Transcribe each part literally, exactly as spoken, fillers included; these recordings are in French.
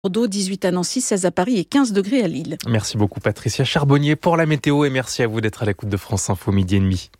Bordeaux, dix-huit à Nancy, seize à Paris et quinze degrés à Lille. Merci beaucoup Patricia Charbonnier pour la météo et merci à vous d'être à l'écoute de France Info midi et demi.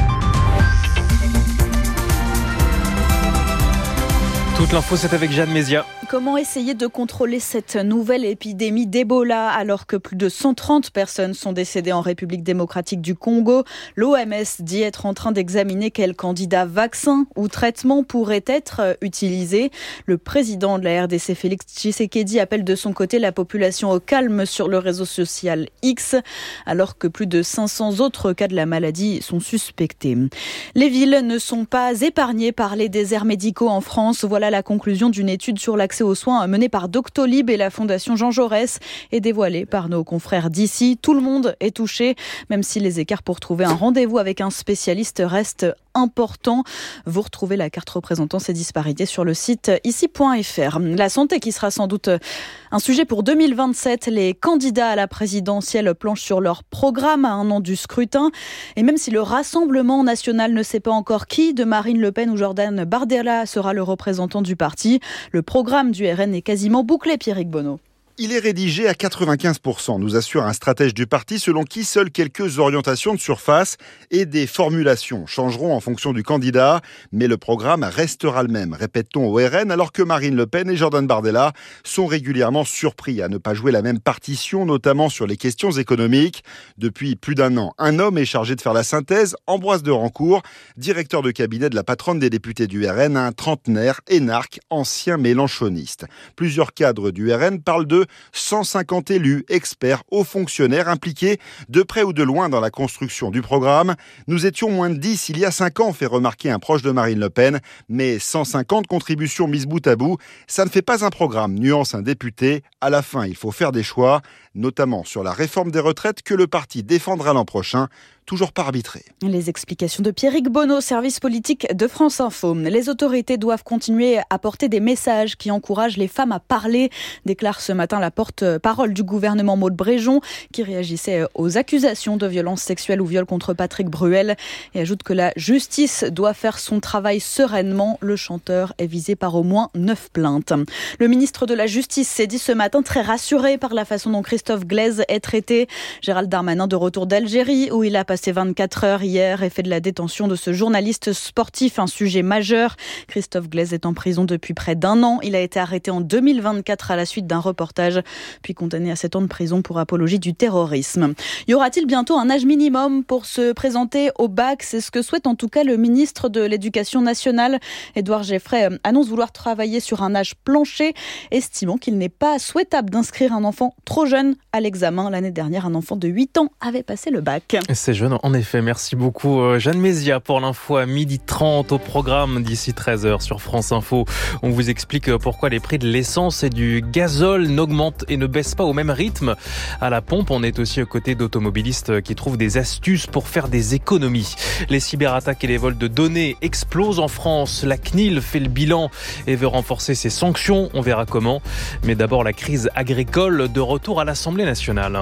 Toute l'info, c'est avec Jeanne Mézia. Comment essayer de contrôler cette nouvelle épidémie d'Ebola alors que plus de cent trente personnes sont décédées en République démocratique du Congo? L'O M S dit être en train d'examiner quel candidat vaccin ou traitement pourrait être utilisé. Le président de la R D C, Félix Tshisekedi, appelle de son côté la population au calme sur le réseau social X, alors que plus de cinq cents autres cas de la maladie sont suspectés. Les villes ne sont pas épargnées par les déserts médicaux en France. Voilà la conclusion d'une étude sur l'accès aux soins menée par Doctolib et la Fondation Jean Jaurès et dévoilée par nos confrères d'ici. Tout le monde est touché, même si les écarts pour trouver un rendez-vous avec un spécialiste restent importants. Vous retrouvez la carte représentant ces disparités sur le site ici point f r. La santé qui sera sans doute un sujet pour deux mille vingt-sept. Les candidats à la présidentielle planchent sur leur programme à un an du scrutin. Et même si le Rassemblement national ne sait pas encore qui de Marine Le Pen ou Jordan Bardella sera le représentant du parti, le programme du R N est quasiment bouclé, Pierrick Bonneau. Il est rédigé à quatre-vingt-quinze pour cent, nous assure un stratège du parti selon qui seules quelques orientations de surface et des formulations changeront en fonction du candidat. Mais le programme restera le même, répète-t-on au R N, alors que Marine Le Pen et Jordan Bardella sont régulièrement surpris à ne pas jouer la même partition, notamment sur les questions économiques. Depuis plus d'un an, un homme est chargé de faire la synthèse, Ambroise de Rancourt, directeur de cabinet de la patronne des députés du R N, un trentenaire énarque, ancien mélenchoniste. Plusieurs cadres du R N parlent de cent cinquante élus, experts, hauts fonctionnaires impliqués de près ou de loin dans la construction du programme. Nous étions moins de dix il y a cinq ans, fait remarquer un proche de Marine Le Pen. Mais cent cinquante contributions mises bout à bout, ça ne fait pas un programme, nuance un député. À la fin, il faut faire des choix, notamment sur la réforme des retraites que le parti défendra l'an prochain. Toujours pas arbitré. Les explications de Pierrick Bonneau, service politique de France Info. Les autorités doivent continuer à porter des messages qui encouragent les femmes à parler, déclare ce matin la porte-parole du gouvernement Maud Bréjon, qui réagissait aux accusations de violences sexuelles ou viol contre Patrick Bruel, et ajoute que la justice doit faire son travail sereinement. Le chanteur est visé par au moins neuf plaintes. Le ministre de la Justice s'est dit ce matin très rassuré par la façon dont Christophe Glaise est traité. Gérald Darmanin de retour d'Algérie, où il a passé vingt-quatre heures hier et fait de la détention de ce journaliste sportif un sujet majeur. Christophe Glaise est en prison depuis près d'un an. Il a été arrêté en deux mille vingt-quatre à la suite d'un reportage, puis condamné à sept ans de prison pour apologie du terrorisme. Y aura-t-il bientôt un âge minimum pour se présenter au bac? C'est ce que souhaite en tout cas le ministre de l'Éducation nationale. Édouard Geoffrey annonce vouloir travailler sur un âge plancher, estimant qu'il n'est pas souhaitable d'inscrire un enfant trop jeune à l'examen. L'année dernière, un enfant de huit ans avait passé le bac. C'est jeune. En effet, merci beaucoup Jeanne Mézia pour l'info à midi trente au programme d'ici treize heures sur France Info. On vous explique pourquoi les prix de l'essence et du gazole n'augmentent et ne baissent pas au même rythme à la pompe. On est aussi aux côtés d'automobilistes qui trouvent des astuces pour faire des économies. Les cyberattaques et les vols de données explosent en France. La C N I L fait le bilan et veut renforcer ses sanctions. On verra comment. Mais d'abord la crise agricole de retour à l'Assemblée nationale.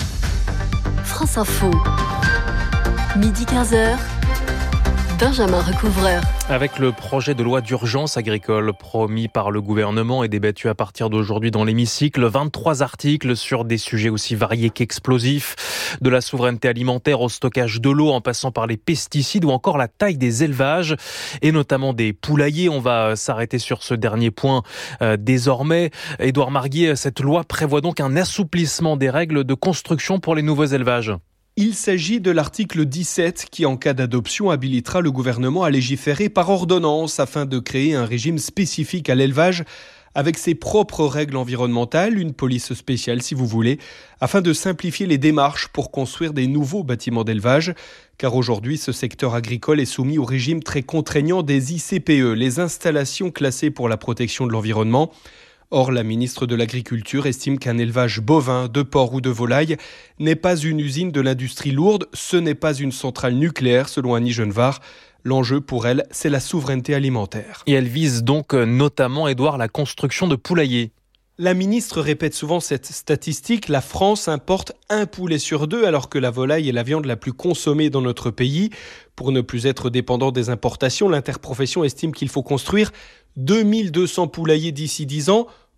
France Info. Midi quinze heures, Benjamin Recouvreur. Avec le projet de loi d'urgence agricole promis par le gouvernement et débattu à partir d'aujourd'hui dans l'hémicycle, vingt-trois articles sur des sujets aussi variés qu'explosifs, de la souveraineté alimentaire au stockage de l'eau en passant par les pesticides ou encore la taille des élevages et notamment des poulaillers. On va s'arrêter sur ce dernier point euh, désormais. Édouard Marguier, cette loi prévoit donc un assouplissement des règles de construction pour les nouveaux élevages. Il s'agit de l'article dix-sept qui, en cas d'adoption, habilitera le gouvernement à légiférer par ordonnance afin de créer un régime spécifique à l'élevage avec ses propres règles environnementales, une police spéciale si vous voulez, afin de simplifier les démarches pour construire des nouveaux bâtiments d'élevage. Car aujourd'hui, ce secteur agricole est soumis au régime très contraignant des I C P E, les installations classées pour la protection de l'environnement. Or, la ministre de l'Agriculture estime qu'un élevage bovin, de porc ou de volaille n'est pas une usine de l'industrie lourde, ce n'est pas une centrale nucléaire, selon Annie Genevard. L'enjeu pour elle, c'est la souveraineté alimentaire. Et elle vise donc notamment, Édouard, la construction de poulaillers. La ministre répète souvent cette statistique, la France importe un poulet sur deux alors que la volaille est la viande la plus consommée dans notre pays. Pour ne plus être dépendant des importations, l'interprofession estime qu'il faut construire deux mille deux cents poulaillers d'ici dix ans.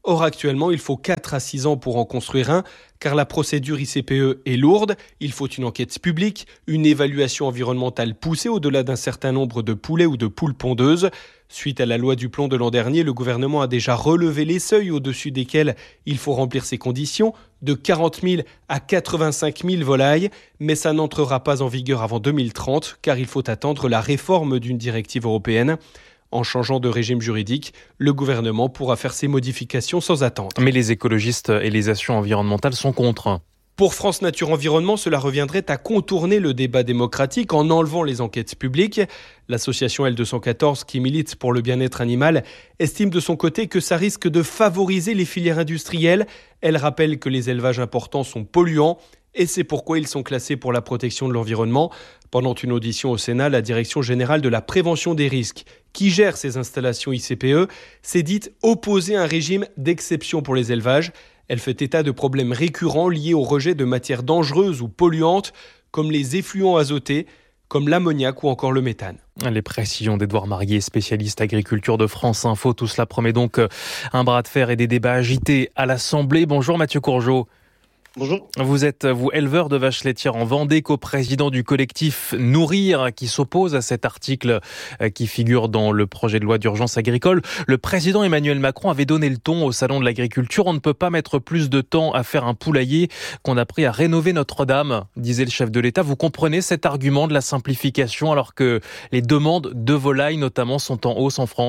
Or, actuellement, il faut quatre à six ans pour en construire un, car la procédure I C P E est lourde. Il faut une enquête publique, une évaluation environnementale poussée au-delà d'un certain nombre de poulets ou de poules pondeuses. Suite à la loi du plomb de l'an dernier, le gouvernement a déjà relevé les seuils au-dessus desquels il faut remplir ces conditions, de quarante mille à quatre-vingt-cinq mille volailles, mais ça n'entrera pas en vigueur avant deux mille trente, car il faut attendre la réforme d'une directive européenne. En changeant de régime juridique, le gouvernement pourra faire ces modifications sans attendre. Mais les écologistes et les associations environnementales sont contre. Pour France Nature Environnement, cela reviendrait à contourner le débat démocratique en enlevant les enquêtes publiques. L'association L deux cent quatorze, qui milite pour le bien-être animal, estime de son côté que ça risque de favoriser les filières industrielles. Elle rappelle que les élevages importants sont polluants et c'est pourquoi ils sont classés pour la protection de l'environnement. Pendant une audition au Sénat, la Direction générale de la prévention des risques, qui gère ces installations I C P E, s'est dite opposer un régime d'exception pour les élevages. Elle fait état de problèmes récurrents liés au rejet de matières dangereuses ou polluantes, comme les effluents azotés, comme l'ammoniac ou encore le méthane. Les précisions d'Édouard Marié, spécialiste agriculture de France Info. Tout cela promet donc un bras de fer et des débats agités à l'Assemblée. Bonjour Mathieu Courgeot. Bonjour. Vous êtes, vous, éleveur de vaches laitières en Vendée, coprésident du collectif Nourrir, qui s'oppose à cet article qui figure dans le projet de loi d'urgence agricole. Le président Emmanuel Macron avait donné le ton au salon de l'agriculture. On ne peut pas mettre plus de temps à faire un poulailler qu'on a pris à rénover Notre-Dame, disait le chef de l'État. Vous comprenez cet argument de la simplification alors que les demandes de volailles, notamment, sont en hausse en France ?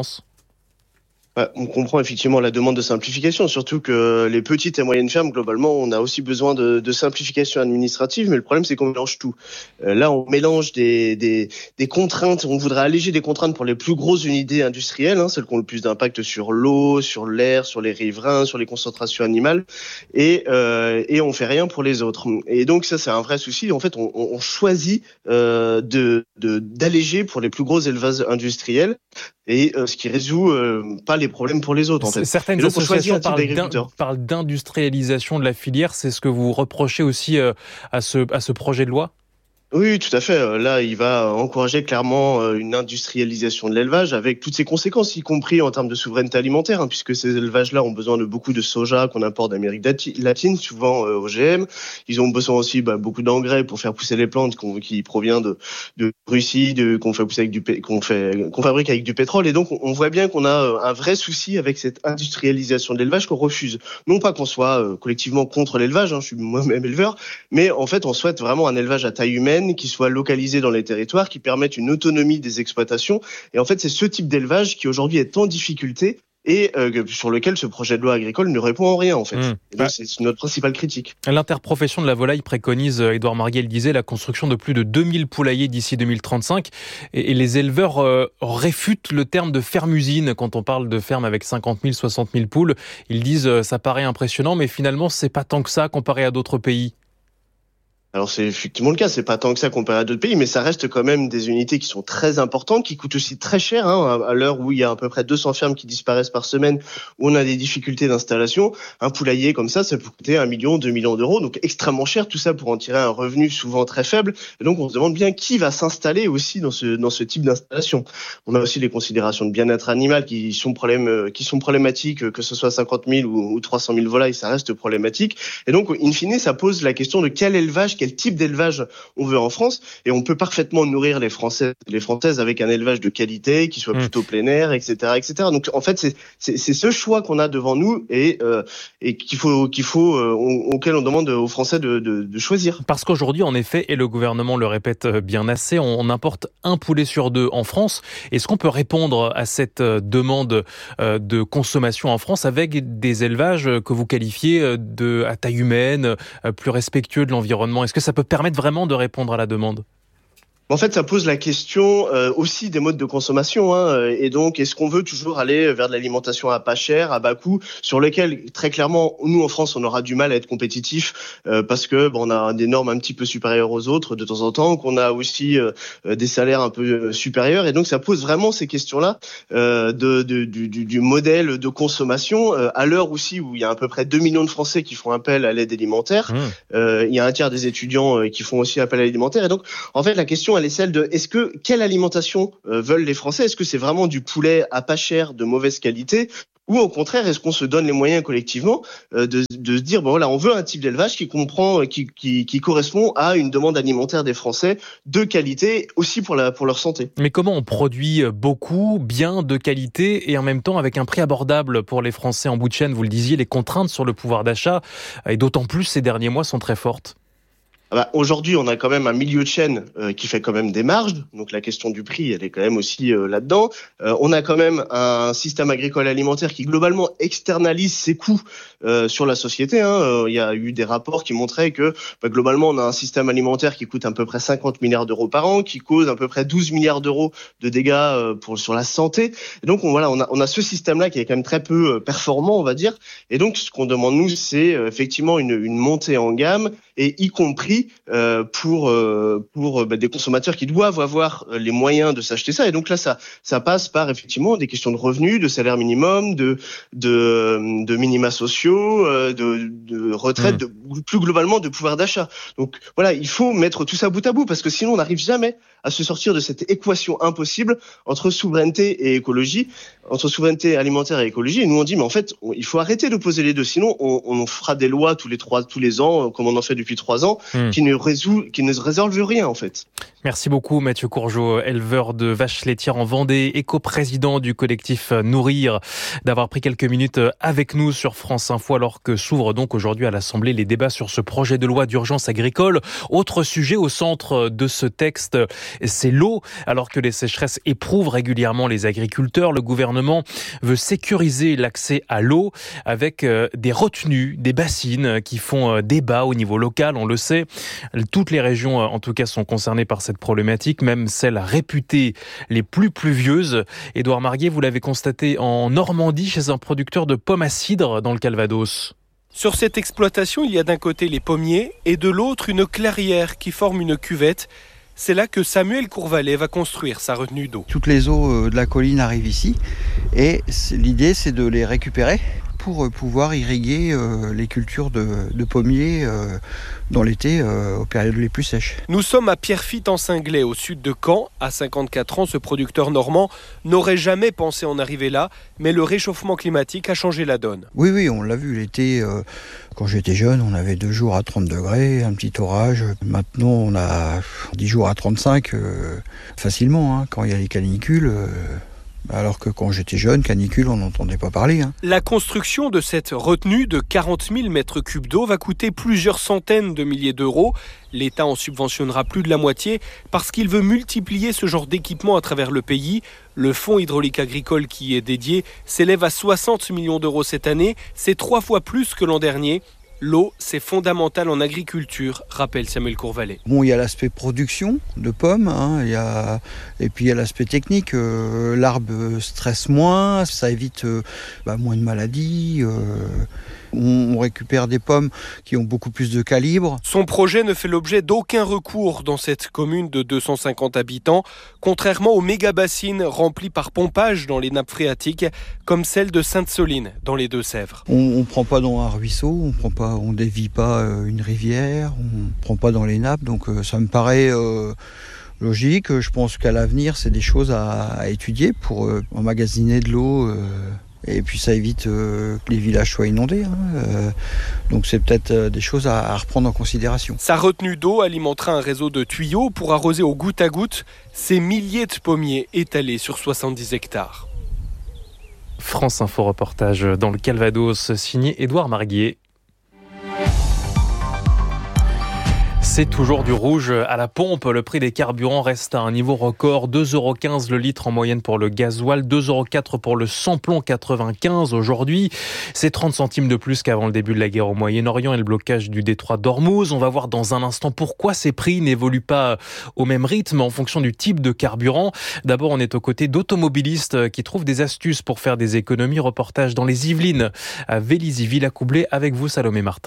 On comprend effectivement la demande de simplification, surtout que les petites et moyennes fermes, globalement, on a aussi besoin de, de simplification administrative, mais le problème, c'est qu'on mélange tout. Euh, là, on mélange des, des, des contraintes, on voudrait alléger des contraintes pour les plus grosses unités industrielles, hein, celles qui ont le plus d'impact sur l'eau, sur l'air, sur les riverains, sur les concentrations animales, et, euh, et on fait rien pour les autres. Et donc ça, c'est un vrai souci. En fait, on, on choisit euh, de, de, d'alléger pour les plus gros élevages industriels, et euh, ce qui résout euh, pas les problèmes pour les autres, en fait. Certaines donc, associations parlent, d'in- parlent d'industrialisation de la filière. C'est ce que vous reprochez aussi euh, à, ce, à ce projet de loi ? Oui, tout à fait. Là, il va encourager clairement une industrialisation de l'élevage avec toutes ses conséquences, y compris en termes de souveraineté alimentaire, hein, puisque ces élevages-là ont besoin de beaucoup de soja qu'on importe d'Amérique latine, souvent euh, O G M. Ils ont besoin aussi bah, beaucoup d'engrais pour faire pousser les plantes qu'on, qui provient de, de Russie, de, qu'on fait pousser avec du, qu'on fait, qu'on fabrique avec du pétrole. Et donc, on voit bien qu'on a un vrai souci avec cette industrialisation de l'élevage qu'on refuse. Non pas qu'on soit euh, collectivement contre l'élevage, hein, je suis moi-même éleveur, mais en fait, on souhaite vraiment un élevage à taille humaine, qui soient localisés dans les territoires, qui permettent une autonomie des exploitations. Et en fait, c'est ce type d'élevage qui aujourd'hui est en difficulté et euh, sur lequel ce projet de loi agricole ne répond en rien, en fait. Mmh. Et donc, c'est notre principale critique. L'interprofession de la volaille préconise, Édouard Marié le disait, la construction de plus de deux mille poulaillers d'ici deux mille trente-cinq. Et, et les éleveurs euh, réfutent le terme de ferme-usine quand on parle de ferme avec cinquante mille, soixante mille poules. Ils disent euh, ça paraît impressionnant, mais finalement, c'est pas tant que ça comparé à d'autres pays. Alors c'est effectivement le cas, c'est pas tant que ça comparé à d'autres pays, mais ça reste quand même des unités qui sont très importantes, qui coûtent aussi très cher, hein, à l'heure où il y a à peu près deux cents fermes qui disparaissent par semaine, où on a des difficultés d'installation. Un poulailler comme ça, ça peut coûter un million, deux millions d'euros, donc extrêmement cher, tout ça pour en tirer un revenu souvent très faible. Et donc on se demande bien qui va s'installer aussi dans ce dans ce type d'installation. On a aussi les considérations de bien-être animal qui sont problème, qui sont problématiques, que ce soit cinquante mille ou, ou trois cent mille volailles, ça reste problématique. Et donc in fine, ça pose la question de quel élevage, quel type d'élevage on veut en France, et on peut parfaitement nourrir les Français, les Françaises avec un élevage de qualité qui soit mmh. plutôt plein air, et cetera, et cetera. Donc en fait, c'est c'est, c'est ce choix qu'on a devant nous et euh, et qu'il faut qu'il faut euh, auquel on demande aux Français de, de de choisir. Parce qu'aujourd'hui, en effet, et le gouvernement le répète bien assez, on importe un poulet sur deux en France. Est-ce qu'on peut répondre à cette demande de consommation en France avec des élevages que vous qualifiez de à taille humaine, plus respectueux de l'environnement ? Est-ce que ça peut permettre vraiment de répondre à la demande ? En fait, ça pose la question euh, aussi des modes de consommation, hein, et donc est-ce qu'on veut toujours aller vers de l'alimentation à pas cher, à bas coût, sur lequel très clairement nous en France on aura du mal à être compétitif euh, parce que bon, on a des normes un petit peu supérieures aux autres de temps en temps, qu'on a aussi euh, des salaires un peu supérieurs, et donc ça pose vraiment ces questions-là euh, de, de du, du modèle de consommation euh, à l'heure aussi où il y a à peu près deux millions de Français qui font appel à l'aide alimentaire, mmh. euh, il y a un tiers des étudiants euh, qui font aussi appel à l'aide alimentaire, et donc en fait la question elle est celle de est-ce que quelle alimentation euh, veulent les Français ? Est-ce que c'est vraiment du poulet à pas cher, de mauvaise qualité ? Ou au contraire, est-ce qu'on se donne les moyens collectivement euh, de, de se dire, bon voilà, on veut un type d'élevage qui comprend, qui, qui, qui correspond à une demande alimentaire des Français de qualité, aussi pour, la, pour leur santé. Mais comment on produit beaucoup, bien, de qualité et en même temps avec un prix abordable pour les Français en bout de chaîne? Vous le disiez, les contraintes sur le pouvoir d'achat, et d'autant plus ces derniers mois, sont très fortes. Ah bah, aujourd'hui, on a quand même un milieu de chaîne euh, qui fait quand même des marges. Donc la question du prix, elle est quand même aussi euh, là-dedans. Euh, on a quand même un système agricole alimentaire qui globalement externalise ses coûts euh, sur la société. Hein. Euh, il y a eu des rapports qui montraient que bah, globalement, on a un système alimentaire qui coûte à peu près cinquante milliards d'euros par an, qui cause à peu près douze milliards d'euros de dégâts euh, pour sur la santé. Et donc on, voilà, on a, on a ce système-là qui est quand même très peu euh, performant, on va dire. Et donc ce qu'on demande nous, c'est euh, effectivement une, une montée en gamme, et y compris Euh, pour euh, pour bah, des consommateurs qui doivent avoir les moyens de s'acheter ça. Et donc là, ça ça passe par effectivement des questions de revenus, de salaire minimum, de de de minima sociaux, euh, de de retraite, mmh. de plus globalement de pouvoir d'achat. Donc voilà, il faut mettre tout ça bout à bout parce que sinon on n'arrive jamais à se sortir de cette équation impossible entre souveraineté et écologie, entre souveraineté alimentaire et écologie. Et nous on dit mais en fait on, il faut arrêter d'opposer les deux, sinon on, on fera des lois tous les trois tous les ans comme on en fait depuis trois ans. Mmh. qui ne résout, qui ne résolve rien en fait. Merci beaucoup Mathieu Courgeot, éleveur de vaches laitières en Vendée, éco-président du collectif Nourrir, d'avoir pris quelques minutes avec nous sur France Info alors que s'ouvrent donc aujourd'hui à l'Assemblée les débats sur ce projet de loi d'urgence agricole. Autre sujet au centre de ce texte, c'est l'eau. Alors que les sécheresses éprouvent régulièrement les agriculteurs, le gouvernement veut sécuriser l'accès à l'eau avec des retenues, des bassines qui font débat au niveau local, on le sait. Toutes les régions, en tout cas, sont concernées par cette problématique, même celles réputées les plus pluvieuses. Édouard Marguet, vous l'avez constaté en Normandie, chez un producteur de pommes à cidre dans le Calvados. Sur cette exploitation, il y a d'un côté les pommiers et de l'autre une clairière qui forme une cuvette. C'est là que Samuel Courvalet va construire sa retenue d'eau. Toutes les eaux de la colline arrivent ici et l'idée c'est de les récupérer pour pouvoir irriguer euh, les cultures de, de pommiers euh, dans l'été, euh, aux périodes les plus sèches. Nous sommes à Pierrefitte en Cinglay, au sud de Caen. À cinquante-quatre ans, ce producteur normand n'aurait jamais pensé en arriver là, mais le réchauffement climatique a changé la donne. Oui, oui, on l'a vu l'été. Euh, quand j'étais jeune, on avait deux jours à trente degrés, un petit orage. Maintenant, on a dix jours à trente-cinq euh, facilement, hein, quand il y a les canicules. Euh, Alors que quand j'étais jeune, canicule, on n'entendait pas parler. Hein. La construction de cette retenue de quarante mille mètres cubes d'eau va coûter plusieurs centaines de milliers d'euros. L'État en subventionnera plus de la moitié parce qu'il veut multiplier ce genre d'équipement à travers le pays. Le fonds hydraulique agricole qui y est dédié s'élève à soixante millions d'euros cette année. C'est trois fois plus que l'an dernier. L'eau, c'est fondamental en agriculture, rappelle Samuel Courvalet. Bon, il y a l'aspect production de pommes, hein, il y a... et puis il y a l'aspect technique. Euh, l'arbre stresse moins, ça évite euh, bah, moins de maladies. Euh... On, on récupère des pommes qui ont beaucoup plus de calibre. Son projet ne fait l'objet d'aucun recours dans cette commune de deux cent cinquante habitants, contrairement aux méga-bassines remplies par pompage dans les nappes phréatiques, comme celle de Sainte-Soline, dans les Deux-Sèvres. On ne prend pas dans un ruisseau, on prend pas, on dévie pas une rivière, on ne prend pas dans les nappes, donc euh, ça me paraît... Euh logique. Je pense qu'à l'avenir, c'est des choses à, à étudier pour euh, emmagasiner de l'eau. Euh, et puis ça évite euh, que les villages soient inondés. Hein, euh, donc c'est peut-être euh, des choses à, à reprendre en considération. Sa retenue d'eau alimentera un réseau de tuyaux pour arroser au goutte à goutte ces milliers de pommiers étalés sur soixante-dix hectares. France Info reportage dans le Calvados, signé Édouard Marguet. C'est toujours du rouge à la pompe. Le prix des carburants reste à un niveau record. deux euros quinze le litre en moyenne pour le gasoil, deux euros quatre pour le samplon quatre-vingt-quinze aujourd'hui. C'est trente centimes de plus qu'avant le début de la guerre au Moyen-Orient et le blocage du détroit d'Ormuz. On va voir dans un instant pourquoi ces prix n'évoluent pas au même rythme en fonction du type de carburant. D'abord, on est aux côtés d'automobilistes qui trouvent des astuces pour faire des économies. Reportage dans les Yvelines à Vélizy-Villacoublay avec vous, Salomé Martin.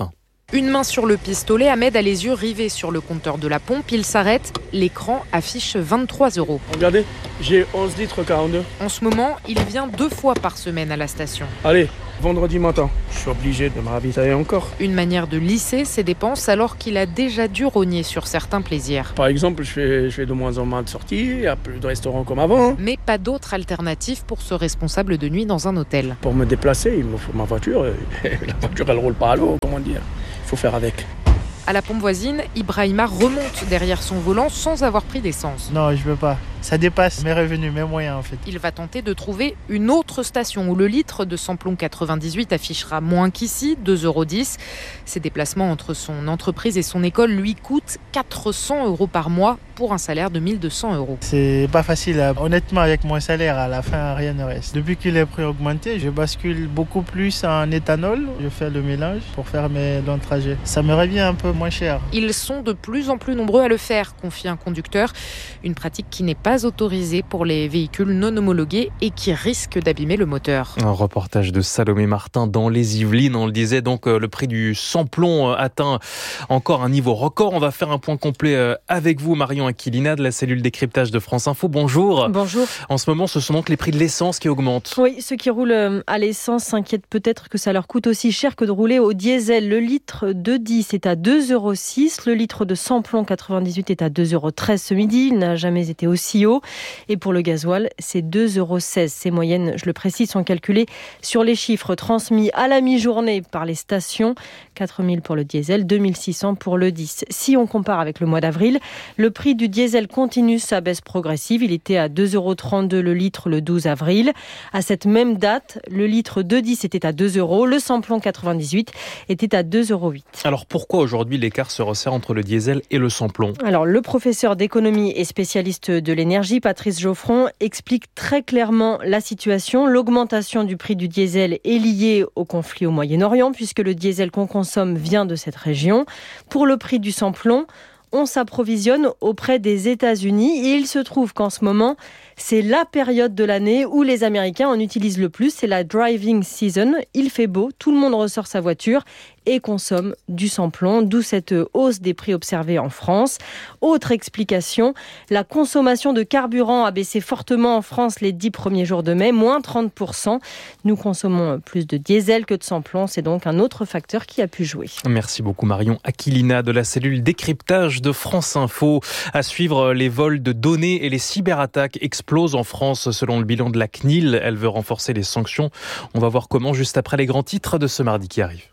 Une main sur le pistolet, Ahmed a les yeux rivés sur le compteur de la pompe. Il s'arrête, l'écran affiche vingt-trois euros. Regardez, j'ai onze litres quarante-deux. En ce moment, il vient deux fois par semaine à la station. Allez, vendredi matin, je suis obligé de me ravitailler encore. Une manière de lisser ses dépenses alors qu'il a déjà dû rogner sur certains plaisirs. Par exemple, je fais, je fais de moins en moins de sorties, il n'y a plus de restaurants comme avant. Mais pas d'autre alternative pour ce responsable de nuit dans un hôtel. Pour me déplacer, il me faut ma voiture. Et la voiture, elle roule pas à l'eau, comment dire. Il faut faire avec. À la pompe voisine, Ibrahima remonte derrière son volant sans avoir pris d'essence. Non, je veux pas. Ça dépasse mes revenus, mes moyens en fait. Il va tenter de trouver une autre station où le litre de samplon quatre-vingt-dix-huit affichera moins qu'ici, deux euros dix. Ses déplacements entre son entreprise et son école lui coûtent quatre cents euros par mois pour un salaire de mille deux cents euros. C'est pas facile. Honnêtement, avec mon salaire, à la fin, rien ne reste. Depuis que les prix ont augmenté, je bascule beaucoup plus en éthanol. Je fais le mélange pour faire mes longs trajets. Ça me revient un peu moins cher. Ils sont de plus en plus nombreux à le faire, confie un conducteur. Une pratique qui n'est pas autorisée pour les véhicules non homologués et qui risque d'abîmer le moteur. Un reportage de Salomé Martin dans les Yvelines. On le disait, donc le prix du samplon atteint encore un niveau record. On va faire un point complet avec vous, Marion Aquilina de la cellule décryptage de France Info. Bonjour. Bonjour. En ce moment, ce sont donc les prix de l'essence qui augmentent. Oui, ceux qui roulent à l'essence s'inquiètent peut-être que ça leur coûte aussi cher que de rouler au diesel. Le litre de dix est à deux euros six. Le litre de samplon quatre-vingt-dix-huit est à deux euros treize ce midi. Il n'a jamais été aussi haut. Et pour le gasoil, c'est deux euros seize. Ces moyennes, je le précise, sont calculées sur les chiffres transmis à la mi-journée par les stations. quatre mille pour le diesel, deux mille six cents pour le dix. Si on compare avec le mois d'avril, le prix du diesel continue sa baisse progressive. Il était à deux euros trente-deux le litre le douze avril. À cette même date, le litre de dix était à deux euros. Le samplon quatre-vingt-dix-huit était à deux euros huit. Alors pourquoi aujourd'hui l'écart se resserre entre le diesel et le samplon ? Alors le professeur d'économie et spécialiste de l'énergie, Patrice Geoffron, explique très clairement la situation. L'augmentation du prix du diesel est liée au conflit au Moyen-Orient puisque le diesel qu'on consomme vient de cette région. Pour le prix du samplon, on s'approvisionne auprès des États-Unis et il se trouve qu'en ce moment, c'est la période de l'année où les Américains en utilisent le plus. C'est la driving season. Il fait beau, tout le monde ressort sa voiture et consomme du samplon, d'où cette hausse des prix observée en France. Autre explication, la consommation de carburant a baissé fortement en France les dix premiers jours de mai, moins trente pour cent. Nous consommons plus de diesel que de samplon, c'est donc un autre facteur qui a pu jouer. Merci beaucoup Marion Aquilina de la cellule décryptage de France Info. À suivre, les vols de données et les cyberattaques explosent en France selon le bilan de la C N I L. Elle veut renforcer les sanctions. On va voir comment juste après les grands titres de ce mardi qui arrive.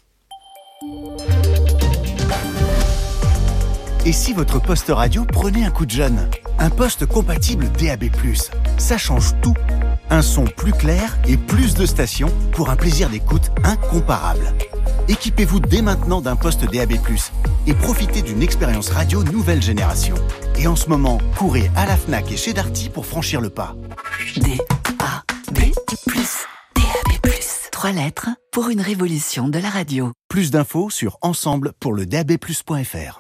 Et si votre poste radio prenait un coup de jeune ? Un poste compatible D A B plus, ça change tout. Un son plus clair et plus de stations pour un plaisir d'écoute incomparable. Équipez-vous dès maintenant d'un poste D A B plus et profitez d'une expérience radio nouvelle génération. Et en ce moment, courez à la Fnac et chez Darty pour franchir le pas. D A B plus, D A B plus. Trois lettres pour une révolution de la radio. Plus d'infos sur ensemble pour le d a b plus point f r.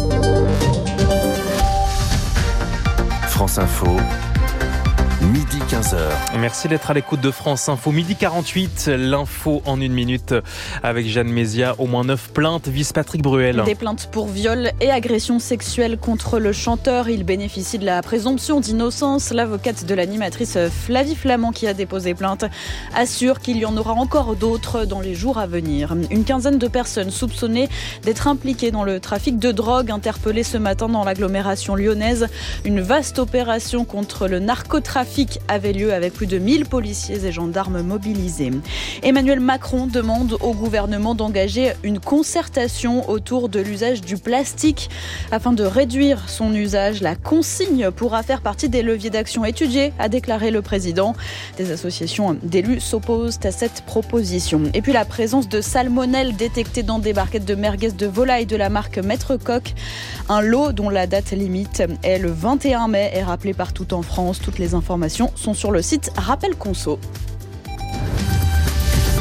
France Info, midi quinze heures. Merci d'être à l'écoute de France Info. Midi quarante-huit, l'info en une minute avec Jeanne Mézia. Au moins neuf plaintes visent Patrick Bruel. Des plaintes pour viol et agression sexuelle contre le chanteur. Il bénéficie de la présomption d'innocence. L'avocate de l'animatrice Flavie Flament, qui a déposé plainte, assure qu'il y en aura encore d'autres dans les jours à venir. Une quinzaine de personnes soupçonnées d'être impliquées dans le trafic de drogue interpellées ce matin dans l'agglomération lyonnaise. Une vaste opération contre le narcotrafic avait lieu avec plus de mille policiers et gendarmes mobilisés. Emmanuel Macron demande au gouvernement d'engager une concertation autour de l'usage du plastique afin de réduire son usage. La consigne pourra faire partie des leviers d'action étudiés, a déclaré le président. Des associations d'élus s'opposent à cette proposition. Et puis la présence de salmonelle détectée dans des barquettes de merguez de volaille de la marque Maître Coq. Un lot dont la date limite est le vingt et un mai est rappelé partout en France. Toutes les informations sont sur le site Rappel Conso.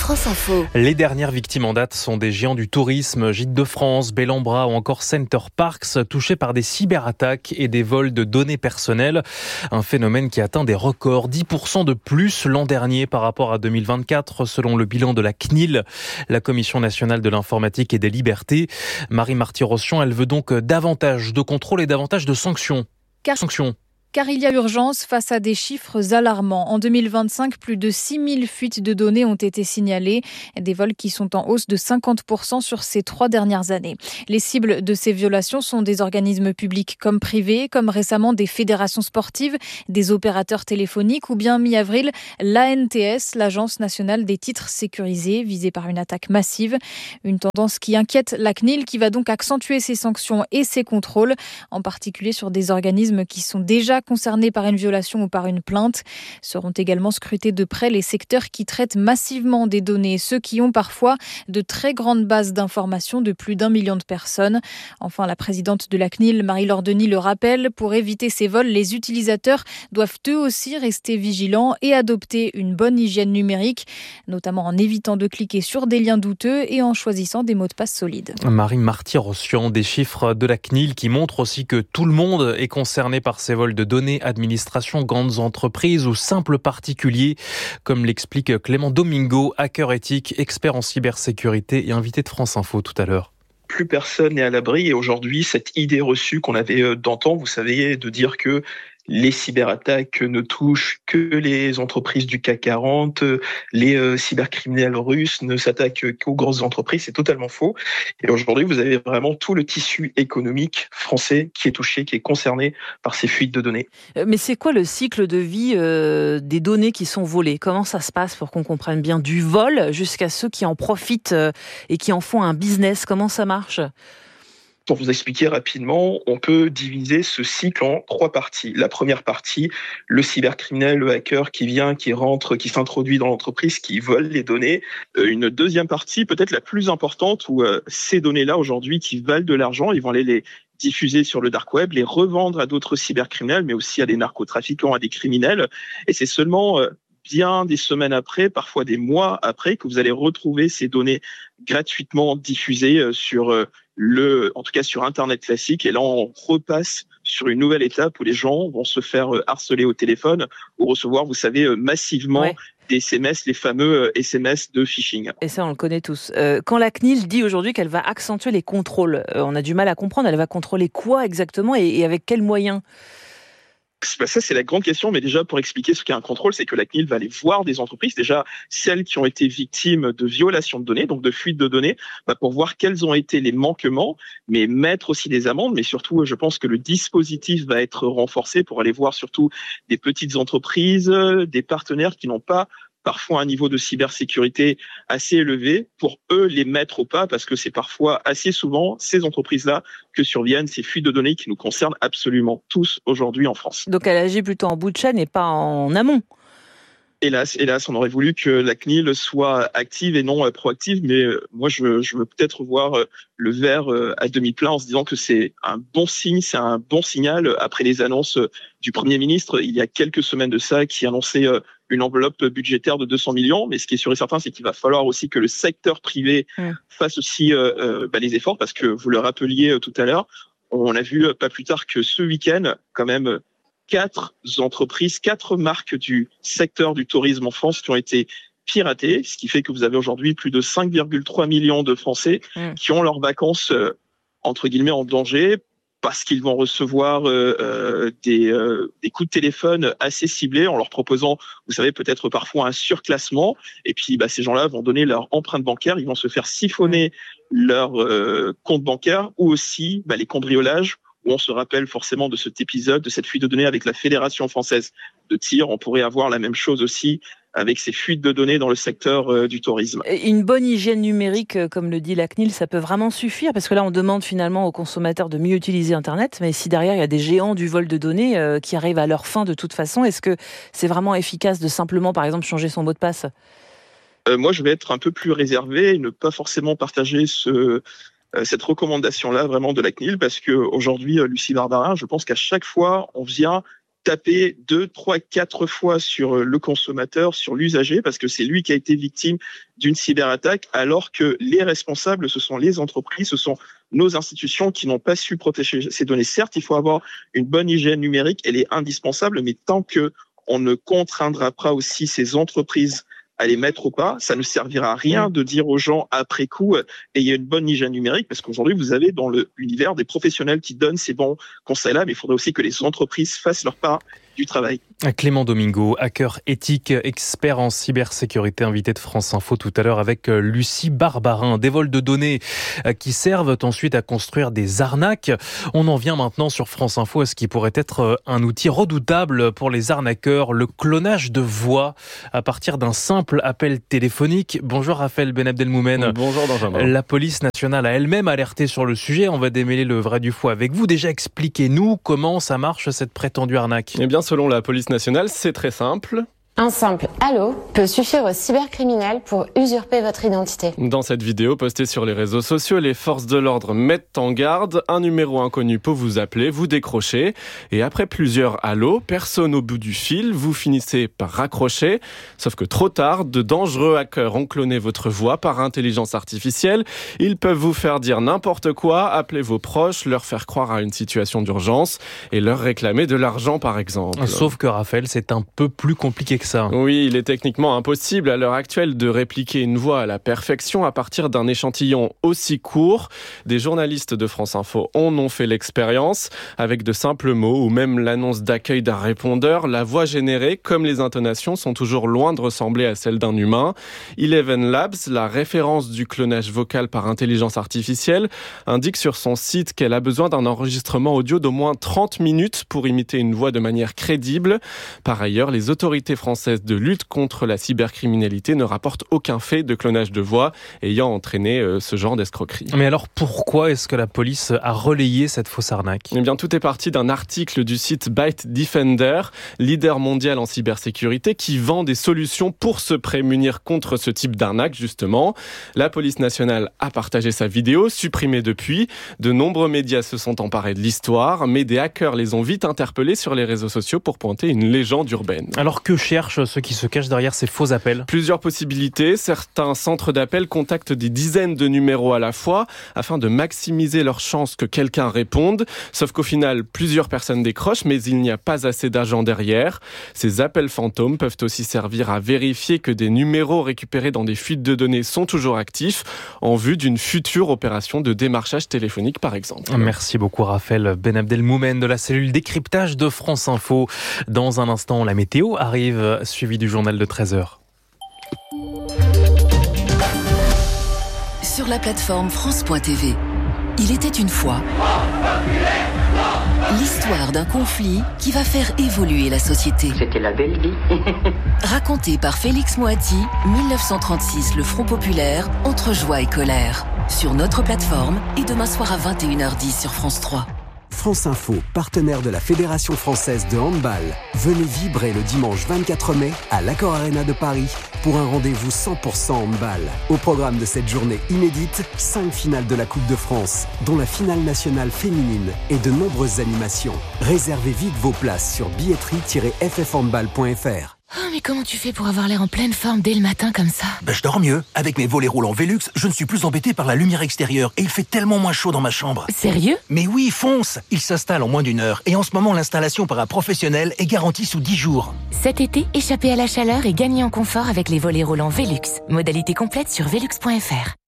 France Info. Les dernières victimes en date sont des géants du tourisme, Gîtes de France, Bellambra ou encore Center Parcs, touchés par des cyberattaques et des vols de données personnelles. Un phénomène qui atteint des records, dix pour cent de plus l'an dernier par rapport à deux mille vingt-quatre, selon le bilan de la C N I L, la Commission nationale de l'informatique et des libertés. Marie Marty-Rossian, elle veut donc davantage de contrôle et davantage de sanctions. Car... Sanctions. Car il y a urgence face à des chiffres alarmants. En deux mille vingt-cinq, plus de six mille fuites de données ont été signalées. Des vols qui sont en hausse de cinquante pour cent sur ces trois dernières années. Les cibles de ces violations sont des organismes publics comme privés, comme récemment des fédérations sportives, des opérateurs téléphoniques ou bien mi-avril, l'A N T S, l'Agence nationale des titres sécurisés, visée par une attaque massive. Une tendance qui inquiète la C N I L qui va donc accentuer ses sanctions et ses contrôles, en particulier sur des organismes qui sont déjà concernés par une violation ou par une plainte. Seront également scrutés de près les secteurs qui traitent massivement des données, ceux qui ont parfois de très grandes bases d'informations de plus d'un million de personnes. Enfin, la présidente de la C N I L, Marie-Laure Denis, le rappelle, pour éviter ces vols, les utilisateurs doivent eux aussi rester vigilants et adopter une bonne hygiène numérique, notamment en évitant de cliquer sur des liens douteux et en choisissant des mots de passe solides. Marie Marty-Rossian, des chiffres de la C N I L qui montrent aussi que tout le monde est concerné par ces vols de données, administration, grandes entreprises ou simples particuliers, comme l'explique Clément Domingo, hacker éthique, expert en cybersécurité et invité de France Info tout à l'heure. Plus personne n'est à l'abri et aujourd'hui, cette idée reçue qu'on avait d'antan, vous savez, de dire que les cyberattaques ne touchent que les entreprises du C A C quarante, les euh, cybercriminels russes ne s'attaquent qu'aux grosses entreprises, c'est totalement faux. Et aujourd'hui, vous avez vraiment tout le tissu économique français qui est touché, qui est concerné par ces fuites de données. Mais c'est quoi le cycle de vie euh, des données qui sont volées ? Comment ça se passe pour qu'on comprenne bien du vol jusqu'à ceux qui en profitent euh, et qui en font un business ? Comment ça marche ? Pour vous expliquer rapidement, on peut diviser ce cycle en trois parties. La première partie, le cybercriminel, le hacker qui vient, qui rentre, qui s'introduit dans l'entreprise, qui vole les données. Une deuxième partie, peut-être la plus importante, où ces données-là, aujourd'hui, qui valent de l'argent, ils vont aller les diffuser sur le dark web, les revendre à d'autres cybercriminels, mais aussi à des narcotrafiquants, à des criminels. Et c'est seulement bien des semaines après, parfois des mois après, que vous allez retrouver ces données gratuitement diffusées sur le, en tout cas sur Internet classique. Et là, on repasse sur une nouvelle étape où les gens vont se faire harceler au téléphone ou recevoir, vous savez, massivement ouais. des S M S, les fameux S M S de phishing. Et ça, on le connaît tous. Euh, quand la C N I L dit aujourd'hui qu'elle va accentuer les contrôles, euh, on a du mal à comprendre. Elle va contrôler quoi exactement et, et avec quels moyens ? Ça, c'est la grande question, mais déjà, pour expliquer ce qu'est un contrôle, c'est que la C N I L va aller voir des entreprises, déjà celles qui ont été victimes de violations de données, donc de fuite de données, bah, pour voir quels ont été les manquements, mais mettre aussi des amendes, mais surtout, je pense que le dispositif va être renforcé pour aller voir surtout des petites entreprises, des partenaires qui n'ont pas parfois un niveau de cybersécurité assez élevé, pour eux les mettre au pas, parce que c'est parfois assez souvent ces entreprises-là que surviennent ces fuites de données qui nous concernent absolument tous aujourd'hui en France. Donc elle agit plutôt en bout de chaîne et pas en amont. Hélas, hélas, on aurait voulu que la C N I L soit active et non proactive, mais moi, je, je veux peut-être voir le verre à demi plein en se disant que c'est un bon signe, c'est un bon signal après les annonces du Premier ministre il y a quelques semaines de ça, qui annonçait une enveloppe budgétaire de deux cents millions. Mais ce qui est sûr et certain, c'est qu'il va falloir aussi que le secteur privé mmh. fasse aussi euh, bah, les efforts, parce que vous le rappeliez tout à l'heure, on a vu pas plus tard que ce week-end, quand même, quatre entreprises, quatre marques du secteur du tourisme en France qui ont été piratées, ce qui fait que vous avez aujourd'hui plus de cinq virgule trois millions de Français mmh. qui ont leurs vacances, euh, entre guillemets, en danger, parce qu'ils vont recevoir euh, euh, des, euh, des coups de téléphone assez ciblés en leur proposant, vous savez, peut-être parfois un surclassement. Et puis, bah, ces gens-là vont donner leur empreinte bancaire, ils vont se faire siphonner leur euh, compte bancaire, ou aussi bah, les cambriolages, où on se rappelle forcément de cet épisode, de cette fuite de données avec la Fédération française de tir. On pourrait avoir la même chose aussi avec ces fuites de données dans le secteur euh, du tourisme. Une bonne hygiène numérique, comme le dit la C N I L, ça peut vraiment suffire, parce que là, on demande finalement aux consommateurs de mieux utiliser Internet, mais si derrière, il y a des géants du vol de données euh, qui arrivent à leur fin de toute façon, est-ce que c'est vraiment efficace de simplement, par exemple, changer son mot de passe ? euh, Moi, je vais être un peu plus réservé et ne pas forcément partager ce... cette recommandation-là vraiment de la C N I L, parce que aujourd'hui, Lucie Barbarin, je pense qu'à chaque fois, on vient taper deux, trois, quatre fois sur le consommateur, sur l'usager, parce que c'est lui qui a été victime d'une cyberattaque, alors que les responsables, ce sont les entreprises, ce sont nos institutions qui n'ont pas su protéger ces données. Certes, il faut avoir une bonne hygiène numérique, elle est indispensable, mais tant que on ne contraindra pas aussi ces entreprises à les mettre au pas, ça ne servira à rien de dire aux gens après coup euh, ayez une bonne hygiène numérique, parce qu'aujourd'hui vous avez dans l'univers des professionnels qui donnent ces bons conseils-là, mais il faudrait aussi que les entreprises fassent leur part du travail. Clément Domingo, hacker éthique, expert en cybersécurité, invité de France Info tout à l'heure avec Lucie Barbarin. Des vols de données qui servent ensuite à construire des arnaques. On en vient maintenant sur France Info à ce qui pourrait être un outil redoutable pour les arnaqueurs, le clonage de voix à partir d'un simple appel téléphonique. Bonjour Raphaël Ben Abdelmoumen. Bonjour Benjamin. La police nationale a elle-même alerté sur le sujet. On va démêler le vrai du faux avec vous. Déjà, expliquez-nous comment ça marche cette prétendue arnaque. Eh bien, selon la police nationale, c'est très simple. Un simple « Allô » peut suffire aux cybercriminels pour usurper votre identité. Dans cette vidéo postée sur les réseaux sociaux, les forces de l'ordre mettent en garde. Un numéro inconnu peut vous appeler, vous décrocher. Et après plusieurs « Allô », personne au bout du fil, vous finissez par raccrocher. Sauf que trop tard, de dangereux hackers ont cloné votre voix par intelligence artificielle. Ils peuvent vous faire dire n'importe quoi, appeler vos proches, leur faire croire à une situation d'urgence et leur réclamer de l'argent par exemple. Sauf que Raphaël, c'est un peu plus compliqué que ça. Oui, il est techniquement impossible à l'heure actuelle de répliquer une voix à la perfection à partir d'un échantillon aussi court. Des journalistes de France Info en ont fait l'expérience. Avec de simples mots ou même l'annonce d'accueil d'un répondeur, la voix générée, comme les intonations, sont toujours loin de ressembler à celle d'un humain. Eleven Labs, la référence du clonage vocal par intelligence artificielle, indique sur son site qu'elle a besoin d'un enregistrement audio d'au moins trente minutes pour imiter une voix de manière crédible. Par ailleurs, les autorités françaises de lutte contre la cybercriminalité ne rapporte aucun fait de clonage de voix ayant entraîné euh, ce genre d'escroquerie. Mais alors pourquoi est-ce que la police a relayé cette fausse arnaque ? Eh bien, tout est parti d'un article du site Byte Defender, leader mondial en cybersécurité, qui vend des solutions pour se prémunir contre ce type d'arnaque, justement. La police nationale a partagé sa vidéo, supprimée depuis. De nombreux médias se sont emparés de l'histoire, mais des hackers les ont vite interpellés sur les réseaux sociaux pour pointer une légende urbaine. Alors que cherchent ceux qui se cachent derrière ces faux appels ? Plusieurs possibilités. Certains centres d'appel contactent des dizaines de numéros à la fois afin de maximiser leurs chances que quelqu'un réponde. Sauf qu'au final, plusieurs personnes décrochent, mais il n'y a pas assez d'agents derrière. Ces appels fantômes peuvent aussi servir à vérifier que des numéros récupérés dans des fuites de données sont toujours actifs en vue d'une future opération de démarchage téléphonique, par exemple. Merci beaucoup Raphaël Ben Abdelmoumen de la cellule décryptage de France Info. Dans un instant, la météo arrive, suivi du journal de treize heures. Sur la plateforme France point T V, il était une fois l'histoire d'un conflit qui va faire évoluer la société. C'était la belle vie. Raconté par Félix Moati, dix-neuf cent trente-six, le Front populaire, entre joie et colère. Sur notre plateforme et demain soir à vingt et une heures dix sur France trois. France Info, partenaire de la Fédération française de handball. Venez vibrer le dimanche vingt-quatre mai à l'Accor Arena de Paris pour un rendez-vous cent pour cent handball. Au programme de cette journée inédite, cinq finales de la Coupe de France, dont la finale nationale féminine et de nombreuses animations. Réservez vite vos places sur billetterie tiret f f handball point f r. Oh, mais comment tu fais pour avoir l'air en pleine forme dès le matin comme ça ? Ben, je dors mieux. Avec mes volets roulants Velux, je ne suis plus embêté par la lumière extérieure et il fait tellement moins chaud dans ma chambre. Sérieux ? Mais oui, fonce ! Il s'installe en moins d'une heure et en ce moment, l'installation par un professionnel est garantie sous dix jours. Cet été, échappez à la chaleur et gagnez en confort avec les volets roulants Velux. Modalité complète sur velux point f r.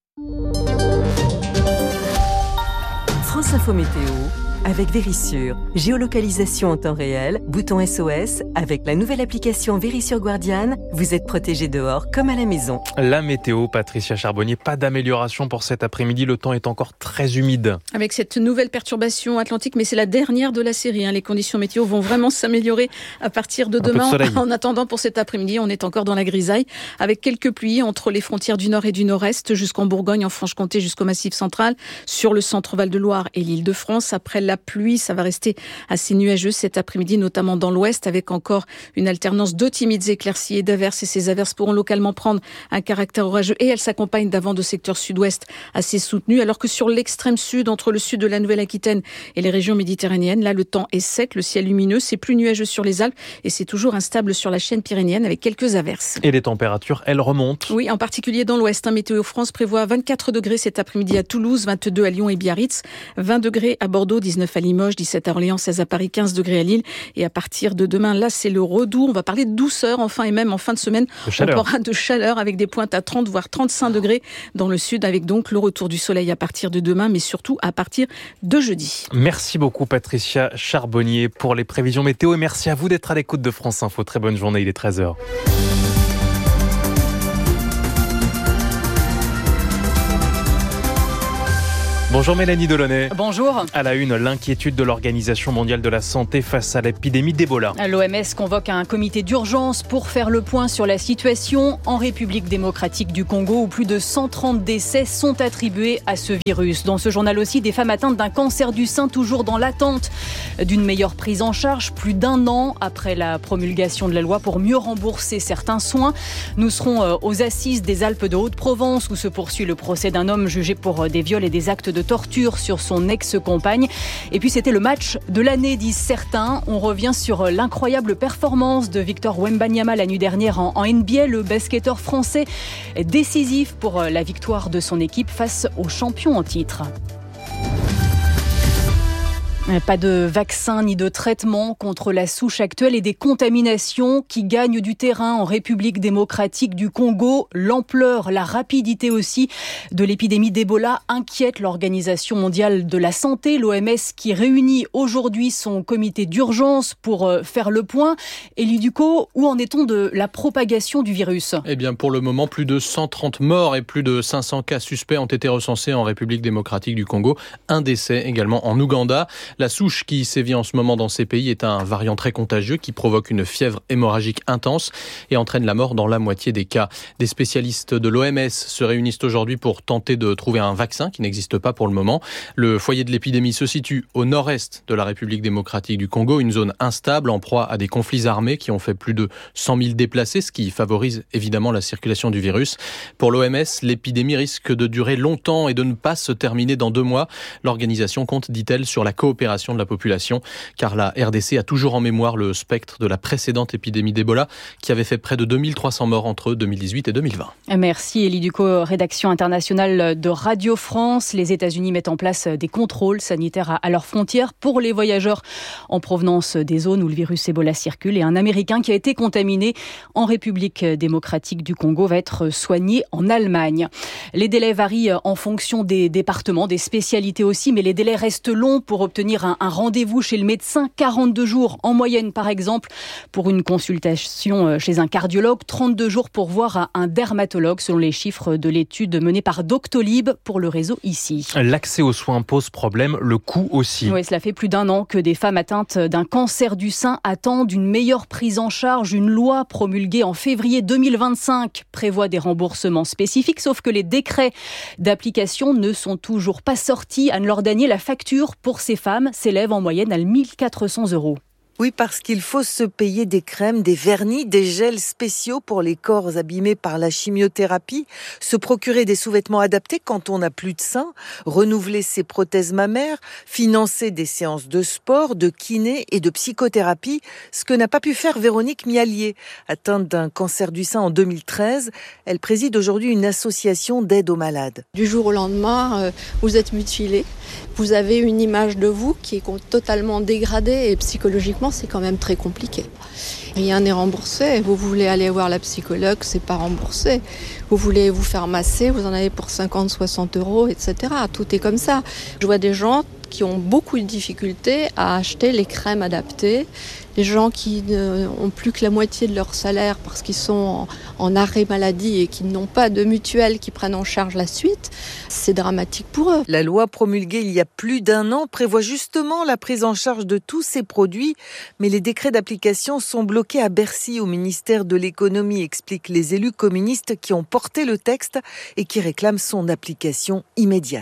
France Info Météo avec Vérissure. Géolocalisation en temps réel, bouton S O S. Avec la nouvelle application Vérissure Guardian, vous êtes protégé dehors comme à la maison. La météo, Patricia Charbonnier, pas d'amélioration pour cet après-midi. Le temps est encore très humide. Avec cette nouvelle perturbation atlantique, mais c'est la dernière de la série. Hein. Les conditions météo vont vraiment s'améliorer à partir de demain. De en attendant, pour cet après-midi, on est encore dans la grisaille, avec quelques pluies entre les frontières du nord et du nord-est, jusqu'en Bourgogne, en Franche-Comté, jusqu'au Massif central, sur le centre Val-de-Loire et l'Île-de-France. Après la la pluie. Ça va rester assez nuageux cet après-midi, notamment dans l'ouest, avec encore une alternance de timides éclaircies et d'averses. Et ces averses pourront localement prendre un caractère orageux et elles s'accompagnent d'un vent de secteur sud-ouest assez soutenu. Alors que sur l'extrême sud, entre le sud de la Nouvelle-Aquitaine et les régions méditerranéennes, là, le temps est sec, le ciel lumineux, c'est plus nuageux sur les Alpes et c'est toujours instable sur la chaîne pyrénéenne avec quelques averses. Et les températures, elles remontent. Oui, en particulier dans l'ouest. Hein, Météo France prévoit vingt-quatre degrés cet après-midi à Toulouse, vingt-deux à Lyon et Biarritz, vingt degrés à Bordeaux, dix-neuf à Limoges, dix-sept à Orléans, seize à Paris, quinze degrés à Lille. Et à partir de demain, là, c'est le redout. On va parler de douceur, enfin, et même en fin de semaine, on aura de chaleur avec des pointes à trente, voire trente-cinq degrés dans le sud, avec donc le retour du soleil à partir de demain, mais surtout à partir de jeudi. Merci beaucoup, Patricia Charbonnier, pour les prévisions météo. Et merci à vous d'être à l'écoute de France Info. Très bonne journée, il est treize heures. Bonjour Mélanie Delaunay. Bonjour. À la une, l'inquiétude de l'Organisation mondiale de la santé face à l'épidémie d'Ebola. L'O M S convoque un comité d'urgence pour faire le point sur la situation en République démocratique du Congo où plus de cent trente décès sont attribués à ce virus. Dans ce journal aussi, des femmes atteintes d'un cancer du sein toujours dans l'attente d'une meilleure prise en charge plus d'un an après la promulgation de la loi pour mieux rembourser certains soins. Nous serons aux assises des Alpes de Haute-Provence où se poursuit le procès d'un homme jugé pour des viols et des actes de torture sur son ex-compagne. Et puis c'était le match de l'année, disent certains. On revient sur l'incroyable performance de Victor Wembanyama la nuit dernière en, en N B A. Le basketteur français est décisif pour la victoire de son équipe face aux champions en titre. Pas de vaccin ni de traitement contre la souche actuelle et des contaminations qui gagnent du terrain en République démocratique du Congo. L'ampleur, la rapidité aussi de l'épidémie d'Ebola inquiète l'Organisation mondiale de la santé, l'O M S, qui réunit aujourd'hui son comité d'urgence pour faire le point. Élie Ducot, où en est-on de la propagation du virus ? Eh bien, pour le moment, plus de cent trente morts et plus de cinq cents cas suspects ont été recensés en République démocratique du Congo. Un décès également en Ouganda. La souche qui sévit en ce moment dans ces pays est un variant très contagieux qui provoque une fièvre hémorragique intense et entraîne la mort dans la moitié des cas. Des spécialistes de l'O M S se réunissent aujourd'hui pour tenter de trouver un vaccin qui n'existe pas pour le moment. Le foyer de l'épidémie se situe au nord-est de la République démocratique du Congo, une zone instable en proie à des conflits armés qui ont fait plus de cent mille déplacés, ce qui favorise évidemment la circulation du virus. Pour l'O M S, l'épidémie risque de durer longtemps et de ne pas se terminer dans deux mois. L'organisation compte, dit-elle, sur la coopération de la population, car la R D C a toujours en mémoire le spectre de la précédente épidémie d'Ebola qui avait fait près de deux mille trois cents morts entre deux mille dix-huit et deux mille vingt. Merci Élie Ducot, rédaction internationale de Radio France. Les États-Unis mettent en place des contrôles sanitaires à leurs frontières pour les voyageurs en provenance des zones où le virus Ebola circule. Et un Américain qui a été contaminé en République démocratique du Congo va être soigné en Allemagne. Les délais varient en fonction des départements, des spécialités aussi, mais les délais restent longs pour obtenir un, un rendez-vous chez le médecin. quarante-deux jours en moyenne, par exemple, pour une consultation chez un cardiologue. trente-deux jours pour voir un dermatologue, selon les chiffres de l'étude menée par Doctolib pour le réseau ici. L'accès aux soins pose problème, le coût aussi. Oui, cela fait plus d'un an que des femmes atteintes d'un cancer du sein attendent une meilleure prise en charge. Une loi promulguée en février deux mille vingt-cinq prévoit des remboursements spécifiques, sauf que les décrets d'application ne sont toujours pas sortis. Anne-Laure Danier, la facture pour ces femmes s'élève en moyenne à mille quatre cents euros. Oui, parce qu'il faut se payer des crèmes, des vernis, des gels spéciaux pour les corps abîmés par la chimiothérapie, se procurer des sous-vêtements adaptés quand on n'a plus de sein, renouveler ses prothèses mammaires, financer des séances de sport, de kiné et de psychothérapie, ce que n'a pas pu faire Véronique Miallier. Atteinte d'un cancer du sein en deux mille treize, elle préside aujourd'hui une association d'aide aux malades. Du jour au lendemain, vous êtes mutilé, vous avez une image de vous qui est totalement dégradée et psychologiquement, c'est quand même très compliqué. Rien n'est remboursé. Vous voulez aller voir la psychologue, c'est pas remboursé. Vous voulez vous faire masser, vous en avez pour cinquante, soixante euros, et cetera. Tout est comme ça. Je vois des gens qui ont beaucoup de difficultés à acheter les crèmes adaptées. Les gens qui n'ont plus que la moitié de leur salaire parce qu'ils sont en, en arrêt maladie et qui n'ont pas de mutuelle qui prennent en charge la suite, c'est dramatique pour eux. La loi promulguée il y a plus d'un an prévoit justement la prise en charge de tous ces produits, mais les décrets d'application sont bloqués à Bercy au ministère de l'économie, expliquent les élus communistes qui ont porté le texte et qui réclament son application immédiate.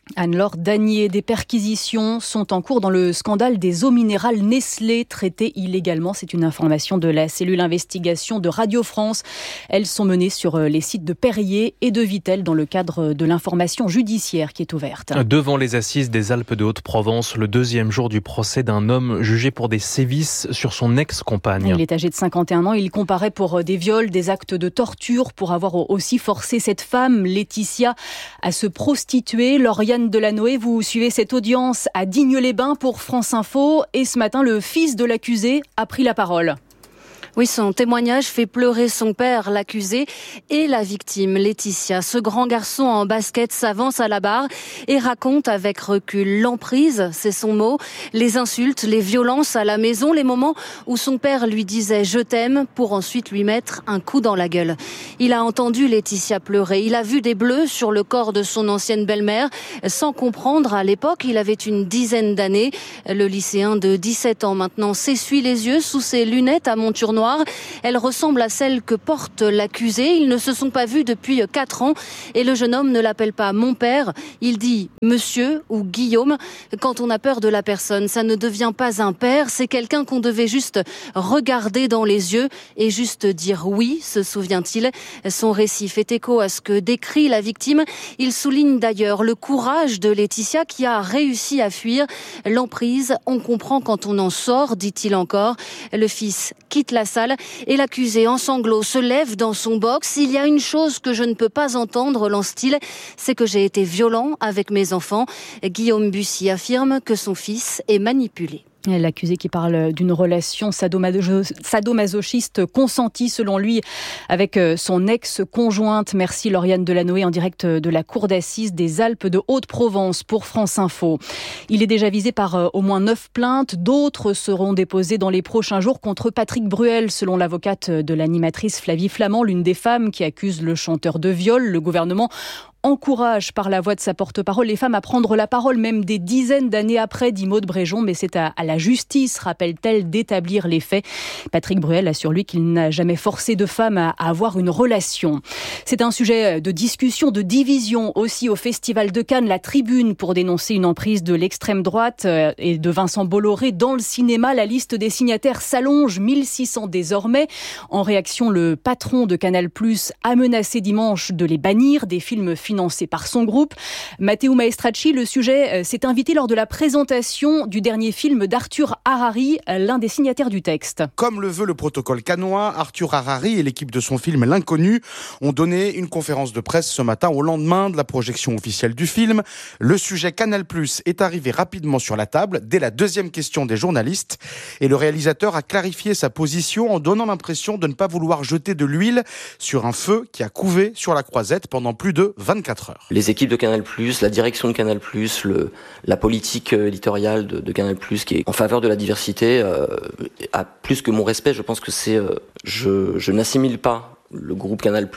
Anne-Laure Danier, des perquisitions sont en cours dans le scandale des eaux minérales Nestlé traitées illégalement. C'est une information de la cellule investigation de Radio France. Elles sont menées sur les sites de Perrier et de Vittel dans le cadre de l'information judiciaire qui est ouverte. Devant les assises des Alpes de Haute-Provence, le deuxième jour du procès d'un homme jugé pour des sévices sur son ex-compagne. Il est âgé de cinquante et un ans. Il comparaît pour des viols, des actes de torture, pour avoir aussi forcé cette femme, Laetitia, à se prostituer. Lauriane Delanoë, vous suivez cette audience à Digne-les-Bains pour France Info. Et ce matin, le fils de l'accusé a pris la parole. Oui, son témoignage fait pleurer son père, l'accusé, et la victime, Laetitia. Ce grand garçon en basket s'avance à la barre et raconte avec recul l'emprise, c'est son mot, les insultes, les violences à la maison, les moments où son père lui disait « je t'aime » pour ensuite lui mettre un coup dans la gueule. Il a entendu Laetitia pleurer, il a vu des bleus sur le corps de son ancienne belle-mère, sans comprendre à l'époque, il avait une dizaine d'années. Le lycéen de dix-sept ans maintenant s'essuie les yeux sous ses lunettes à monture noire. Elle ressemble à celle que porte l'accusé. Ils ne se sont pas vus depuis quatre ans et le jeune homme ne l'appelle pas mon père. Il dit monsieur ou Guillaume. Quand on a peur de la personne, ça ne devient pas un père. C'est quelqu'un qu'on devait juste regarder dans les yeux et juste dire oui, se souvient-il. Son récit fait écho à ce que décrit la victime. Il souligne d'ailleurs le courage de Laetitia qui a réussi à fuir l'emprise. On comprend quand on en sort, dit-il encore. Le fils quitte la salle et l'accusé en sanglots se lève dans son box. Il y a une chose que je ne peux pas entendre, lance-t-il, c'est que j'ai été violent avec mes enfants. Guillaume Bussy affirme que son fils est manipulé. L'accusé qui parle d'une relation sadomasochiste consentie selon lui avec son ex-conjointe. Merci Lauriane Delanoë en direct de la cour d'assises des Alpes de Haute-Provence pour France Info. Il est déjà visé par au moins neuf plaintes. D'autres seront déposées dans les prochains jours contre Patrick Bruel, selon l'avocate de l'animatrice Flavie Flament, l'une des femmes qui accuse le chanteur de viol. Le gouvernement encourage par la voix de sa porte-parole les femmes à prendre la parole, même des dizaines d'années après, dit Maud Bréjon, mais c'est à, à la justice, rappelle-t-elle, d'établir les faits. Patrick Bruel assure lui qu'il n'a jamais forcé de femmes à, à avoir une relation. C'est un sujet de discussion, de division aussi au Festival de Cannes, la tribune pour dénoncer une emprise de l'extrême droite et de Vincent Bolloré dans le cinéma. La liste des signataires s'allonge, mille six cents désormais. En réaction, le patron de Canal+ a menacé dimanche de les bannir des films financé par son groupe. Matteo Maestracci, le sujet s'est invité lors de la présentation du dernier film d'Arthur Harari, l'un des signataires du texte. Comme le veut le protocole cannois, Arthur Harari et l'équipe de son film L'Inconnu ont donné une conférence de presse ce matin au lendemain de la projection officielle du film. Le sujet Canal+ est arrivé rapidement sur la table dès la deuxième question des journalistes et le réalisateur a clarifié sa position en donnant l'impression de ne pas vouloir jeter de l'huile sur un feu qui a couvé sur la Croisette pendant plus de vingt-quatre heures. Les équipes de Canal+, la direction de Canal+, le, la politique éditoriale de, de Canal+, qui est en faveur de la diversité, euh, a plus que mon respect. Je pense que c'est... Euh, je, je n'assimile pas le groupe Canal+,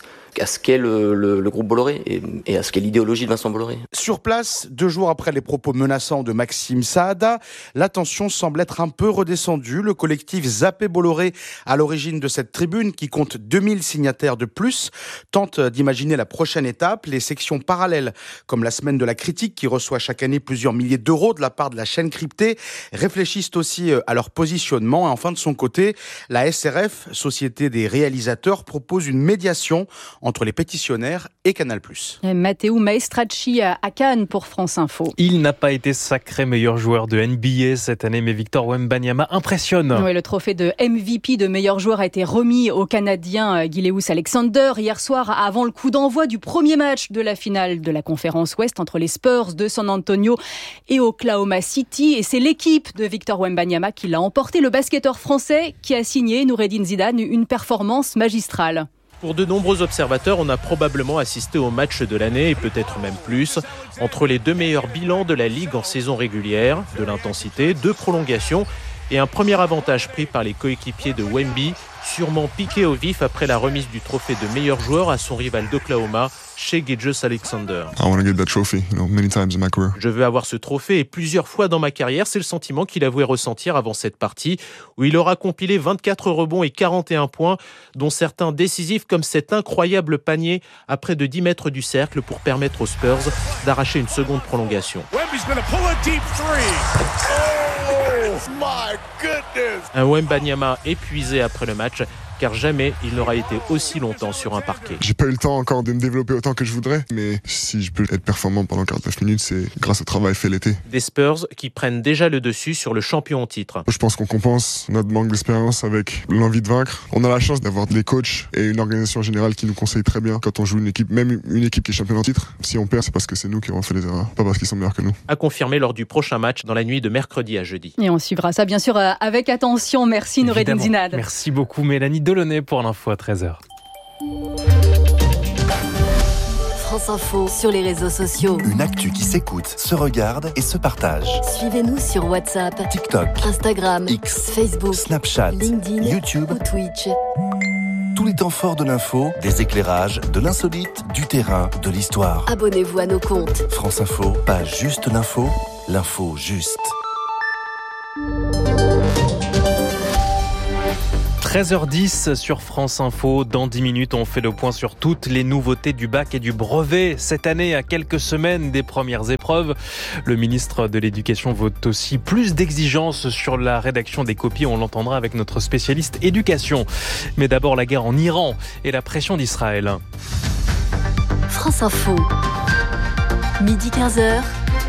à ce qu'est le, le, le groupe Bolloré et, et à ce qu'est l'idéologie de Vincent Bolloré. Sur place, deux jours après les propos menaçants de Maxime Saada, la tension semble être un peu redescendue. Le collectif Zappé Bolloré, à l'origine de cette tribune, qui compte deux mille signataires de plus, tente d'imaginer la prochaine étape. Les sections parallèles, comme la Semaine de la Critique, qui reçoit chaque année plusieurs milliers d'euros de la part de la chaîne cryptée, réfléchissent aussi à leur positionnement. Et enfin, de son côté, la S R F, Société des réalisateurs, propose une médiation entre les pétitionnaires et Canal+. Matteo Maestracci à Cannes pour France Info. Il n'a pas été sacré meilleur joueur de N B A cette année, mais Victor Wembanyama impressionne. Oui, le trophée de M V P de meilleur joueur a été remis au Canadien Gileus Alexander hier soir avant le coup d'envoi du premier match de la finale de la conférence Ouest entre les Spurs de San Antonio et Oklahoma City. Et c'est l'équipe de Victor Wembanyama qui l'a emporté, le basketteur français qui a signé, Noureddine Zidane, une performance magistrale. Pour de nombreux observateurs, on a probablement assisté au match de l'année et peut-être même plus, entre les deux meilleurs bilans de la Ligue en saison régulière, de l'intensité, de prolongation et un premier avantage pris par les coéquipiers de Wemby sûrement piqué au vif après la remise du trophée de meilleur joueur à son rival d'Oklahoma, Shai Gilgeous-Alexander. Je veux avoir ce trophée et plusieurs fois dans ma carrière, c'est le sentiment qu'il avouait ressentir avant cette partie où il aura compilé vingt-quatre rebonds et quarante et un points, dont certains décisifs comme cet incroyable panier à près de dix mètres du cercle pour permettre aux Spurs d'arracher une seconde prolongation. Un Wembanyama épuisé après le match, car jamais il n'aura été aussi longtemps sur un parquet. J'ai pas eu le temps encore de me développer autant que je voudrais, mais si je peux être performant pendant quarante-neuf minutes, c'est grâce au travail fait l'été. Des Spurs qui prennent déjà le dessus sur le champion en titre. Je pense qu'on compense notre manque d'expérience avec l'envie de vaincre. On a la chance d'avoir des coachs et une organisation générale qui nous conseille très bien quand on joue une équipe, même une équipe qui est championne en titre. Si on perd, c'est parce que c'est nous qui avons fait les erreurs, pas parce qu'ils sont meilleurs que nous. À confirmer lors du prochain match dans la nuit de mercredi à jeudi. Et on suivra ça bien sûr avec attention. Merci Noureddine Zinad. Merci beaucoup Mélanie Delaunay pour l'info à treize heures. France Info sur les réseaux sociaux. Une actu qui s'écoute, se regarde et se partage. Suivez-nous sur WhatsApp, TikTok, Instagram, X, Facebook, Snapchat, LinkedIn, YouTube ou Twitch. Tous les temps forts de l'info, des éclairages, de l'insolite, du terrain, de l'histoire. Abonnez-vous à nos comptes. France Info, pas juste l'info, l'info juste. treize heures dix sur France Info. Dans dix minutes, on fait le point sur toutes les nouveautés du bac et du brevet. Cette année, à quelques semaines des premières épreuves, le ministre de l'Éducation vote aussi plus d'exigences sur la rédaction des copies. On l'entendra avec notre spécialiste éducation. Mais d'abord, la guerre en Iran et la pression d'Israël. France Info. Midi quinze heures.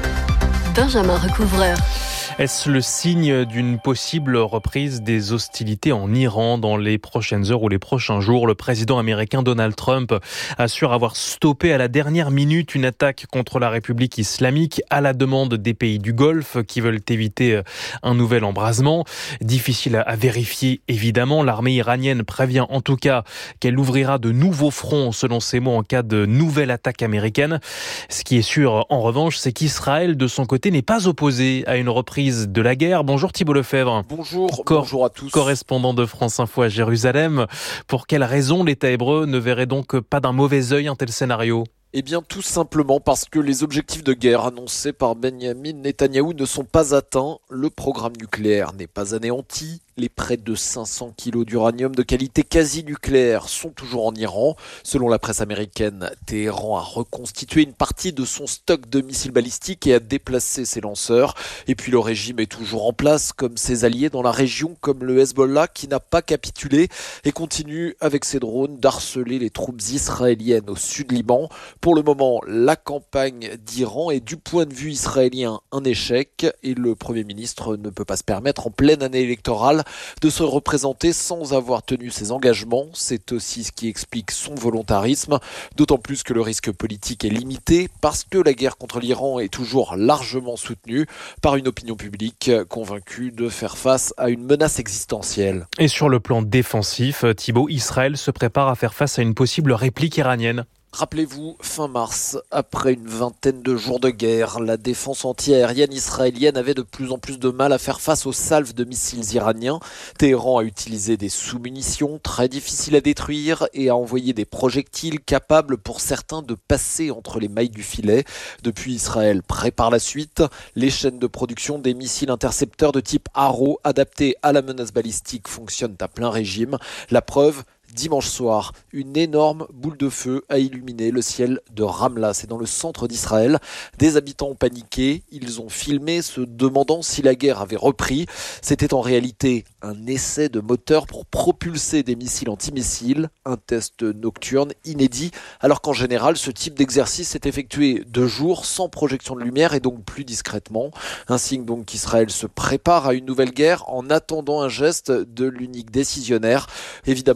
Benjamin Recouvreur. Est-ce le signe d'une possible reprise des hostilités en Iran dans les prochaines heures ou les prochains jours? Le président américain Donald Trump assure avoir stoppé à la dernière minute une attaque contre la République islamique à la demande des pays du Golfe qui veulent éviter un nouvel embrasement. Difficile à vérifier évidemment. L'armée iranienne prévient en tout cas qu'elle ouvrira de nouveaux fronts selon ses mots en cas de nouvelle attaque américaine. Ce qui est sûr en revanche, c'est qu'Israël de son côté n'est pas opposé à une reprise de la guerre. Bonjour Thibault Lefebvre. Bonjour, Cor- bonjour à tous. Correspondant de France Info à Jérusalem. Pour quelles raisons l'État hébreu ne verrait donc pas d'un mauvais œil un tel scénario ? Eh bien, tout simplement parce que les objectifs de guerre annoncés par Benyamin Netanyahou ne sont pas atteints. Le programme nucléaire n'est pas anéanti. Les près de cinq cents kilos d'uranium de qualité quasi-nucléaire sont toujours en Iran. Selon la presse américaine, Téhéran a reconstitué une partie de son stock de missiles balistiques et a déplacé ses lanceurs. Et puis le régime est toujours en place, comme ses alliés dans la région, comme le Hezbollah, qui n'a pas capitulé et continue avec ses drones d'harceler les troupes israéliennes au sud Liban. Pour le moment, la campagne d'Iran est du point de vue israélien un échec et le Premier ministre ne peut pas se permettre en pleine année électorale de se représenter sans avoir tenu ses engagements. C'est aussi ce qui explique son volontarisme, d'autant plus que le risque politique est limité parce que la guerre contre l'Iran est toujours largement soutenue par une opinion publique convaincue de faire face à une menace existentielle. Et sur le plan défensif, Thibault, Israël se prépare à faire face à une possible réplique iranienne. Rappelez-vous, fin mars, après une vingtaine de jours de guerre, la défense anti-aérienne israélienne avait de plus en plus de mal à faire face aux salves de missiles iraniens. Téhéran a utilisé des sous-munitions très difficiles à détruire et a envoyé des projectiles capables pour certains de passer entre les mailles du filet. Depuis, Israël prépare la suite. Les chaînes de production des missiles intercepteurs de type Arrow adaptés à la menace balistique fonctionnent à plein régime. La preuve, dimanche soir, une énorme boule de feu a illuminé le ciel de Ramla. C'est dans le centre d'Israël. Des habitants ont paniqué. Ils ont filmé, se demandant si la guerre avait repris. C'était en réalité un essai de moteur pour propulser des missiles antimissiles. Un test nocturne inédit, alors qu'en général, ce type d'exercice est effectué de jour, sans projection de lumière et donc plus discrètement. Un signe donc qu'Israël se prépare à une nouvelle guerre en attendant un geste de l'unique décisionnaire. Évidemment, vous l'aurez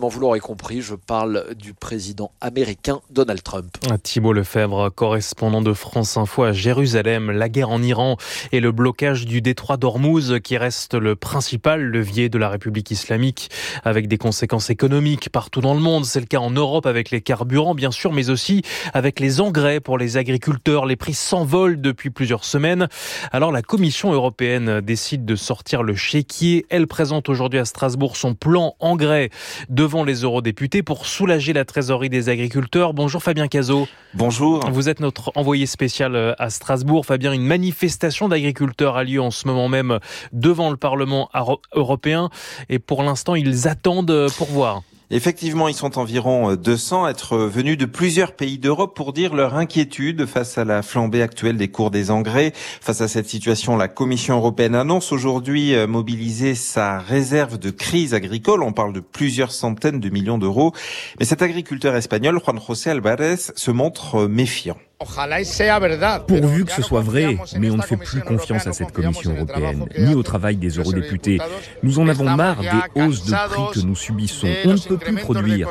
compris, je parle du président américain Donald Trump. Thibault Lefebvre, correspondant de France Info à Jérusalem. La guerre en Iran et le blocage du détroit d'Ormuz qui reste le principal levier de la République islamique avec des conséquences économiques partout dans le monde. C'est le cas en Europe avec les carburants bien sûr, mais aussi avec les engrais pour les agriculteurs. Les prix s'envolent depuis plusieurs semaines. Alors la Commission européenne décide de sortir le chéquier. Elle présente aujourd'hui à Strasbourg son plan engrais devant les eurodéputés pour soulager la trésorerie des agriculteurs. Bonjour Fabien Cazot. Bonjour. Vous êtes notre envoyé spécial à Strasbourg. Fabien, une manifestation d'agriculteurs a lieu en ce moment même devant le Parlement européen et pour l'instant ils attendent pour voir. Effectivement, ils sont environ deux cents à être venus de plusieurs pays d'Europe pour dire leur inquiétude face à la flambée actuelle des cours des engrais. Face à cette situation, la Commission européenne annonce aujourd'hui mobiliser sa réserve de crise agricole. On parle de plusieurs centaines de millions d'euros. Mais cet agriculteur espagnol, Juan José Alvarez, se montre méfiant. Pourvu que ce soit vrai, mais on ne fait plus confiance à cette Commission européenne, ni au travail des eurodéputés. Nous en avons marre des hausses de prix que nous subissons. On ne peut plus produire.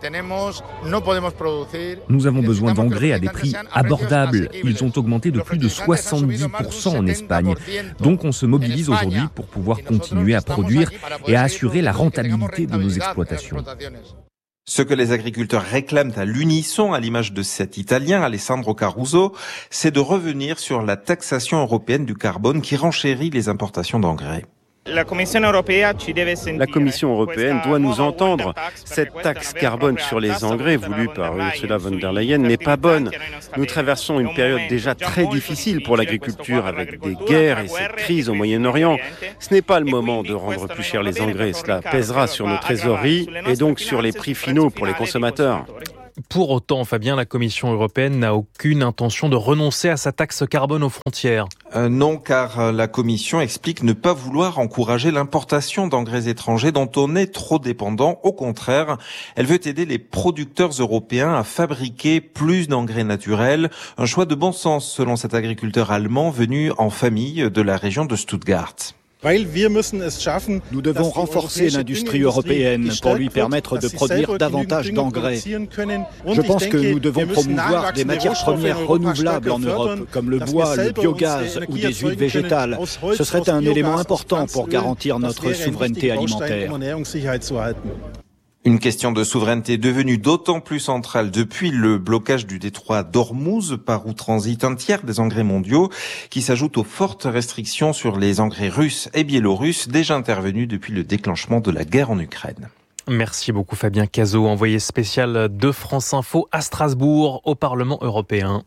Nous avons besoin d'engrais à des prix abordables. Ils ont augmenté de plus de soixante-dix pour cent en Espagne. Donc on se mobilise aujourd'hui pour pouvoir continuer à produire et à assurer la rentabilité de nos exploitations. Ce que les agriculteurs réclament à l'unisson, à l'image de cet Italien, Alessandro Caruso, c'est de revenir sur la taxation européenne du carbone qui renchérit les importations d'engrais. La Commission européenne doit nous entendre. Cette taxe carbone sur les engrais voulue par Ursula von der Leyen n'est pas bonne. Nous traversons une période déjà très difficile pour l'agriculture avec des guerres et cette crise au Moyen-Orient. Ce n'est pas le moment de rendre plus cher les engrais. Cela pèsera sur nos trésoreries et donc sur les prix finaux pour les consommateurs. Pour autant, Fabien, la Commission européenne n'a aucune intention de renoncer à sa taxe carbone aux frontières. Euh, non, car la Commission explique ne pas vouloir encourager l'importation d'engrais étrangers dont on est trop dépendant. Au contraire, elle veut aider les producteurs européens à fabriquer plus d'engrais naturels. Un choix de bon sens selon cet agriculteur allemand venu en famille de la région de Stuttgart. Nous devons renforcer l'industrie européenne pour lui permettre de produire davantage d'engrais. Je pense que nous devons promouvoir des matières premières renouvelables en Europe, comme le bois, le biogaz ou des huiles végétales. Ce serait un élément important pour garantir notre souveraineté alimentaire. Une question de souveraineté devenue d'autant plus centrale depuis le blocage du détroit d'Ormuz par où transite un tiers des engrais mondiaux qui s'ajoute aux fortes restrictions sur les engrais russes et biélorusses déjà intervenues depuis le déclenchement de la guerre en Ukraine. Merci beaucoup Fabien Cazot, envoyé spécial de France Info à Strasbourg au Parlement européen.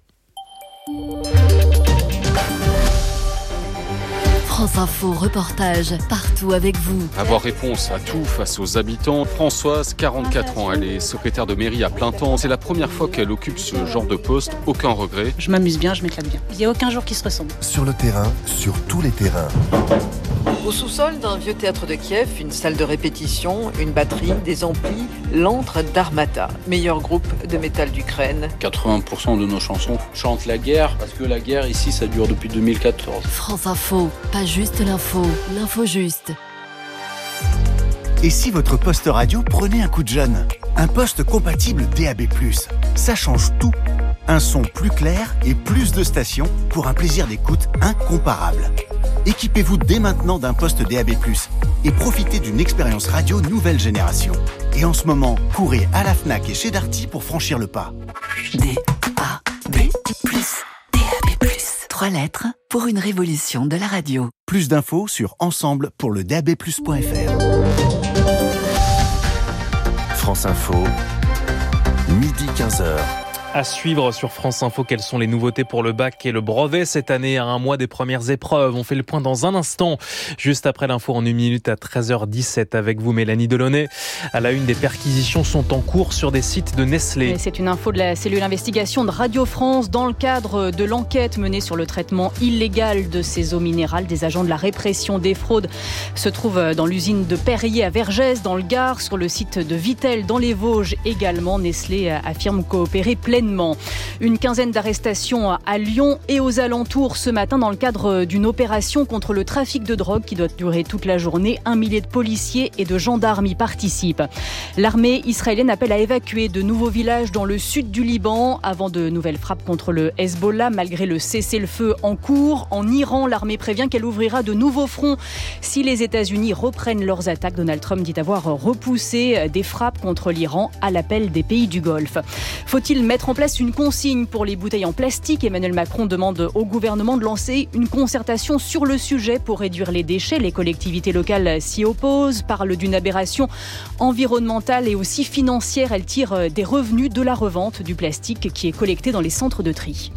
France Info, reportage partout avec vous. Avoir réponse à tout face aux habitants. Françoise, quarante-quatre ans, elle est secrétaire de mairie à plein temps. C'est la première fois qu'elle occupe ce genre de poste. Aucun regret. Je m'amuse bien, je m'éclate bien. Il n'y a aucun jour qui se ressemble. Sur le terrain, sur tous les terrains. Au sous-sol d'un vieux théâtre de Kiev, une salle de répétition, une batterie, des amplis, l'antre d'Armata, meilleur groupe de métal d'Ukraine. quatre-vingts pour cent de nos chansons chantent la guerre, parce que la guerre ici, ça dure depuis deux mille quatorze. France Info, pas juste l'info, l'info juste. Et si votre poste radio prenait un coup de jeune? Un poste compatible D A B plus, ça change tout. Un son plus clair et plus de stations pour un plaisir d'écoute incomparable. Équipez-vous dès maintenant d'un poste D A B plus et profitez d'une expérience radio nouvelle génération. Et en ce moment, courez à la Fnac et chez Darty pour franchir le pas. D A B plus, D A B plus. Trois lettres pour une révolution de la radio. Plus d'infos sur ensemble pour le D A B plus point F R. France Info, midi quinze heures. À suivre sur France Info, quelles sont les nouveautés pour le bac et le brevet cette année à un mois des premières épreuves. On fait le point dans un instant, juste après l'info en une minute à treize heures dix-sept avec vous Mélanie Delaunay. À la une, des perquisitions sont en cours sur des sites de Nestlé. C'est une info de la cellule investigation de Radio France. Dans le cadre de l'enquête menée sur le traitement illégal de ces eaux minérales, des agents de la répression des fraudes se trouvent dans l'usine de Perrier à Vergès, dans le Gard, sur le site de Vittel dans les Vosges également. Nestlé affirme coopérer pleinement l'événement. Une quinzaine d'arrestations à Lyon et aux alentours ce matin dans le cadre d'une opération contre le trafic de drogue qui doit durer toute la journée. Un millier de policiers et de gendarmes y participent. L'armée israélienne appelle à évacuer de nouveaux villages dans le sud du Liban avant de nouvelles frappes contre le Hezbollah malgré le cessez-le-feu en cours. En Iran, l'armée prévient qu'elle ouvrira de nouveaux fronts si les États-Unis reprennent leurs attaques. Donald Trump dit avoir repoussé des frappes contre l'Iran à l'appel des pays du Golfe. Faut-il mettre en place une consigne pour les bouteilles en plastique ? Emmanuel Macron demande au gouvernement de lancer une concertation sur le sujet pour réduire les déchets. Les collectivités locales s'y opposent, parlent d'une aberration environnementale et aussi financière. Elles tirent des revenus de la revente du plastique qui est collecté dans les centres de tri.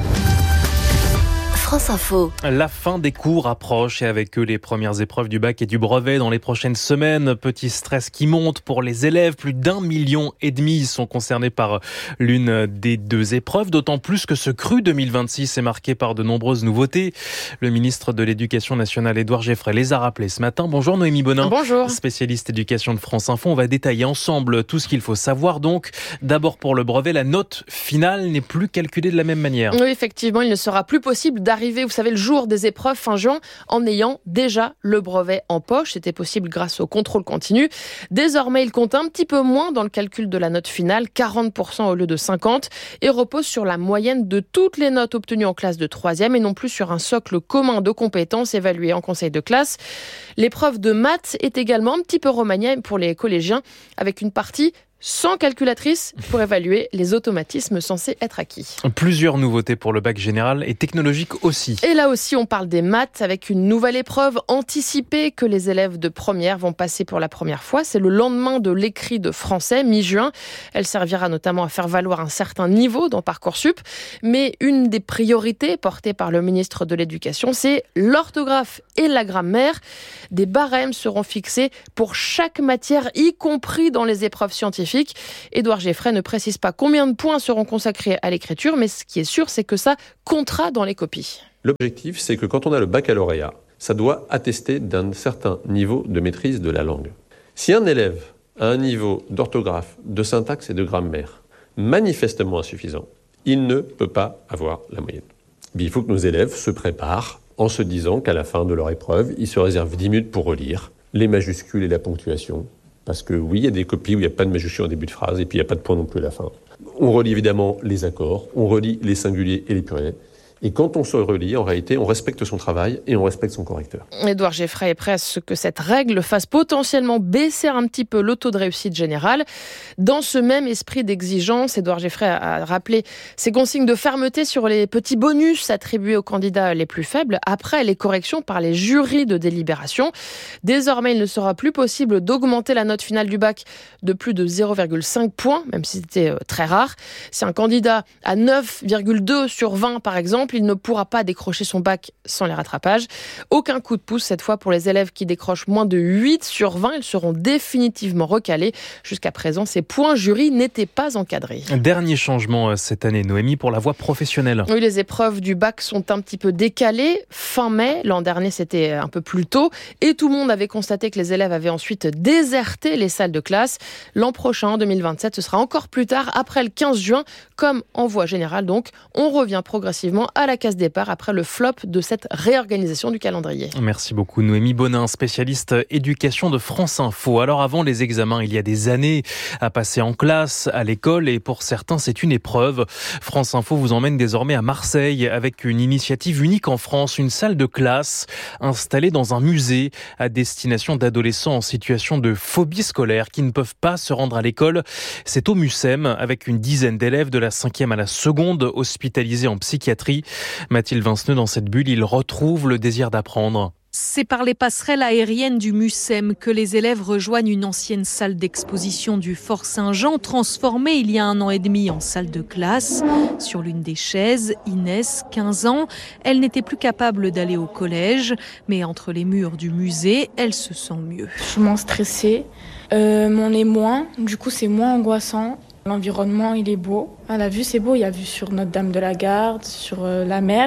France Info. La fin des cours approche et avec eux les premières épreuves du bac et du brevet dans les prochaines semaines. Petit stress qui monte pour les élèves. Plus d'un million et demi sont concernés par l'une des deux épreuves. D'autant plus que ce cru deux mille vingt-six est marqué par de nombreuses nouveautés. Le ministre de l'Éducation nationale, Édouard Geoffrey, les a rappelés ce matin. Bonjour Noémie Bonin. Bonjour. Spécialiste éducation de France Info. On va détailler ensemble tout ce qu'il faut savoir. Donc, d'abord pour le brevet, la note finale n'est plus calculée de la même manière. Oui, effectivement, il ne sera plus possible d'arriver arriver, vous savez, le jour des épreuves fin juin en ayant déjà le brevet en poche. C'était possible grâce au contrôle continu. Désormais, il compte un petit peu moins dans le calcul de la note finale, quarante pour cent au lieu de cinquante, et repose sur la moyenne de toutes les notes obtenues en classe de troisième et non plus sur un socle commun de compétences évaluées en conseil de classe. L'épreuve de maths est également un petit peu remaniée pour les collégiens avec une partie sans calculatrice pour évaluer les automatismes censés être acquis. Plusieurs nouveautés pour le bac général et technologique aussi. Et là aussi, on parle des maths avec une nouvelle épreuve anticipée que les élèves de première vont passer pour la première fois. C'est le lendemain de l'écrit de français, mi-juin. Elle servira notamment à faire valoir un certain niveau dans Parcoursup. Mais une des priorités portées par le ministre de l'Éducation, c'est l'orthographe et la grammaire. Des barèmes seront fixés pour chaque matière, y compris dans les épreuves scientifiques. Édouard Geoffrey ne précise pas combien de points seront consacrés à l'écriture, mais ce qui est sûr, c'est que ça comptera dans les copies. L'objectif, c'est que quand on a le baccalauréat, ça doit attester d'un certain niveau de maîtrise de la langue. Si un élève a un niveau d'orthographe, de syntaxe et de grammaire manifestement insuffisant, il ne peut pas avoir la moyenne. Mais il faut que nos élèves se préparent en se disant qu'à la fin de leur épreuve, ils se réservent dix minutes pour relire les majuscules et la ponctuation. Parce que oui, il y a des copies où il n'y a pas de majuscule au début de phrase et puis il n'y a pas de point non plus à la fin. On relit évidemment les accords, on relit les singuliers et les pluriels. Et quand on se relit, en réalité, on respecte son travail et on respecte son correcteur. Édouard Geoffrey est prêt à ce que cette règle fasse potentiellement baisser un petit peu le taux de réussite générale. Dans ce même esprit d'exigence, Édouard Geoffrey a rappelé ses consignes de fermeté sur les petits bonus attribués aux candidats les plus faibles après les corrections par les jurys de délibération. Désormais, il ne sera plus possible d'augmenter la note finale du bac de plus de zéro virgule cinq points, même si c'était très rare. Si un candidat a neuf virgule deux sur vingt, par exemple, il ne pourra pas décrocher son bac sans les rattrapages. Aucun coup de pouce cette fois pour les élèves qui décrochent moins de huit sur vingt. Ils seront définitivement recalés. Jusqu'à présent, ces points jury n'étaient pas encadrés. Dernier changement cette année, Noémie, pour la voie professionnelle. Oui, les épreuves du bac sont un petit peu décalées. Fin mai, l'an dernier, c'était un peu plus tôt. Et tout le monde avait constaté que les élèves avaient ensuite déserté les salles de classe. L'an prochain, en deux mille vingt-sept, ce sera encore plus tard, après le quinze juin. Comme en voie générale, donc, on revient progressivement à la case départ après le flop de cette réorganisation du calendrier. Merci beaucoup Noémie Bonin, spécialiste éducation de France Info. Alors avant les examens, il y a des années à passer en classe, à l'école et pour certains c'est une épreuve. France Info vous emmène désormais à Marseille avec une initiative unique en France, une salle de classe installée dans un musée à destination d'adolescents en situation de phobie scolaire qui ne peuvent pas se rendre à l'école. C'est au MUSEM avec une dizaine d'élèves de la cinquième à la seconde hospitalisés en psychiatrie. Mathilde Vinceneux, dans cette bulle, il retrouve le désir d'apprendre. C'est par les passerelles aériennes du MUSEM que les élèves rejoignent une ancienne salle d'exposition du Fort Saint-Jean, transformée il y a un an et demi en salle de classe. Sur l'une des chaises, Inès, quinze ans, elle n'était plus capable d'aller au collège, mais entre les murs du musée, elle se sent mieux. Je suis moins stressée, euh, mais on est moins, du coup c'est moins angoissant. L'environnement, il est beau. À la vue, c'est beau. Il y a vue sur Notre-Dame de la Garde, sur euh, la mer.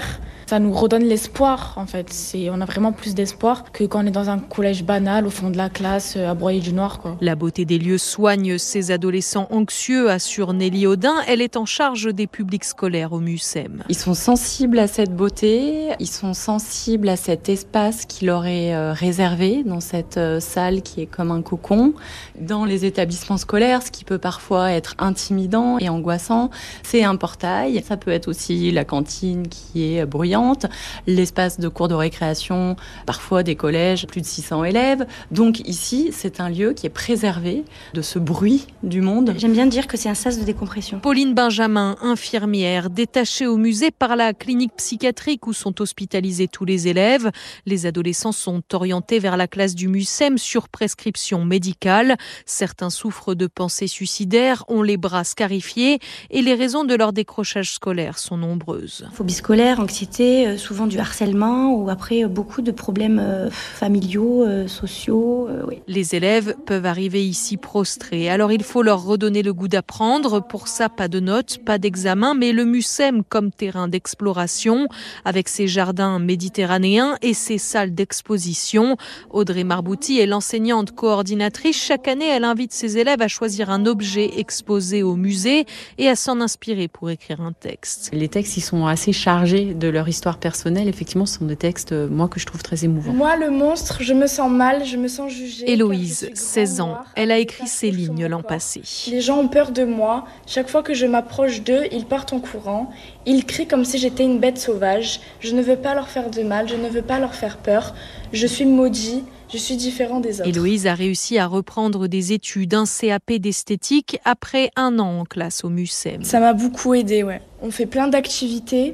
Ça nous redonne l'espoir, en fait. C'est, on a vraiment plus d'espoir que quand on est dans un collège banal, au fond de la classe, à broyer du noir, quoi. La beauté des lieux soigne ces adolescents anxieux, assure Nelly Audin. Elle est en charge des publics scolaires au MUSEM. Ils sont sensibles à cette beauté, ils sont sensibles à cet espace qui leur est réservé dans cette salle qui est comme un cocon. Dans les établissements scolaires, ce qui peut parfois être intimidant et angoissant, c'est un portail. Ça peut être aussi la cantine qui est bruyante, l'espace de cours de récréation, parfois des collèges, plus de six cents élèves. Donc ici, c'est un lieu qui est préservé de ce bruit du monde. J'aime bien dire que c'est un sas de décompression. Pauline Benjamin, infirmière, détachée au musée par la clinique psychiatrique où sont hospitalisés tous les élèves. Les adolescents sont orientés vers la classe du MUSEM sur prescription médicale. Certains souffrent de pensées suicidaires, ont les bras scarifiés et les raisons de leur décrochage scolaire sont nombreuses. Phobie scolaire, anxiété, souvent du harcèlement ou après beaucoup de problèmes familiaux, sociaux. Oui. Les élèves peuvent arriver ici prostrés. Alors il faut leur redonner le goût d'apprendre. Pour ça, pas de notes, pas d'examen, mais le MUSEM comme terrain d'exploration avec ses jardins méditerranéens et ses salles d'exposition. Audrey Marbouti est l'enseignante coordinatrice. Chaque année, elle invite ses élèves à choisir un objet exposé au musée et à s'en inspirer pour écrire un texte. Les textes, ils sont assez chargés de leur histoire personnelle. Effectivement, ce sont des textes, moi, que je trouve très émouvants. Moi, le monstre, je me sens mal, je me sens jugée. Héloïse, seize ans, elle a écrit ces lignes l'an passé. Les gens ont peur de moi. Chaque fois que je m'approche d'eux, ils partent en courant. Ils crient comme si j'étais une bête sauvage. Je ne veux pas leur faire de mal, je ne veux pas leur faire peur. Je suis maudit. Je suis différent des autres. Héloïse a réussi à reprendre des études, un C A P d'esthétique, après un an en classe au MUSEM. Ça m'a beaucoup aidée, ouais. On fait plein d'activités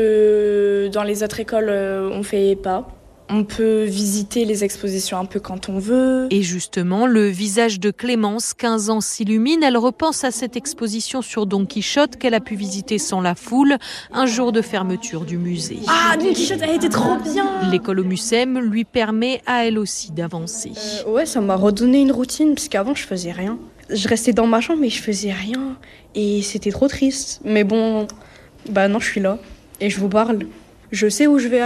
que dans les autres écoles, on ne fait pas. On peut visiter les expositions un peu quand on veut. Et justement, le visage de Clémence, quinze ans, s'illumine. Elle repense à cette exposition sur Don Quichotte qu'elle a pu visiter sans la foule, un jour de fermeture du musée. Ah, Don Quichotte, elle était trop bien. L'école au MUSEM lui permet à elle aussi d'avancer. Euh, ouais, ça m'a redonné une routine, parce qu'avant, je faisais rien. Je restais dans ma chambre, mais je faisais rien. Et c'était trop triste. Mais bon, bah non, je suis là. Et je vous parle. Je sais où je vais aller.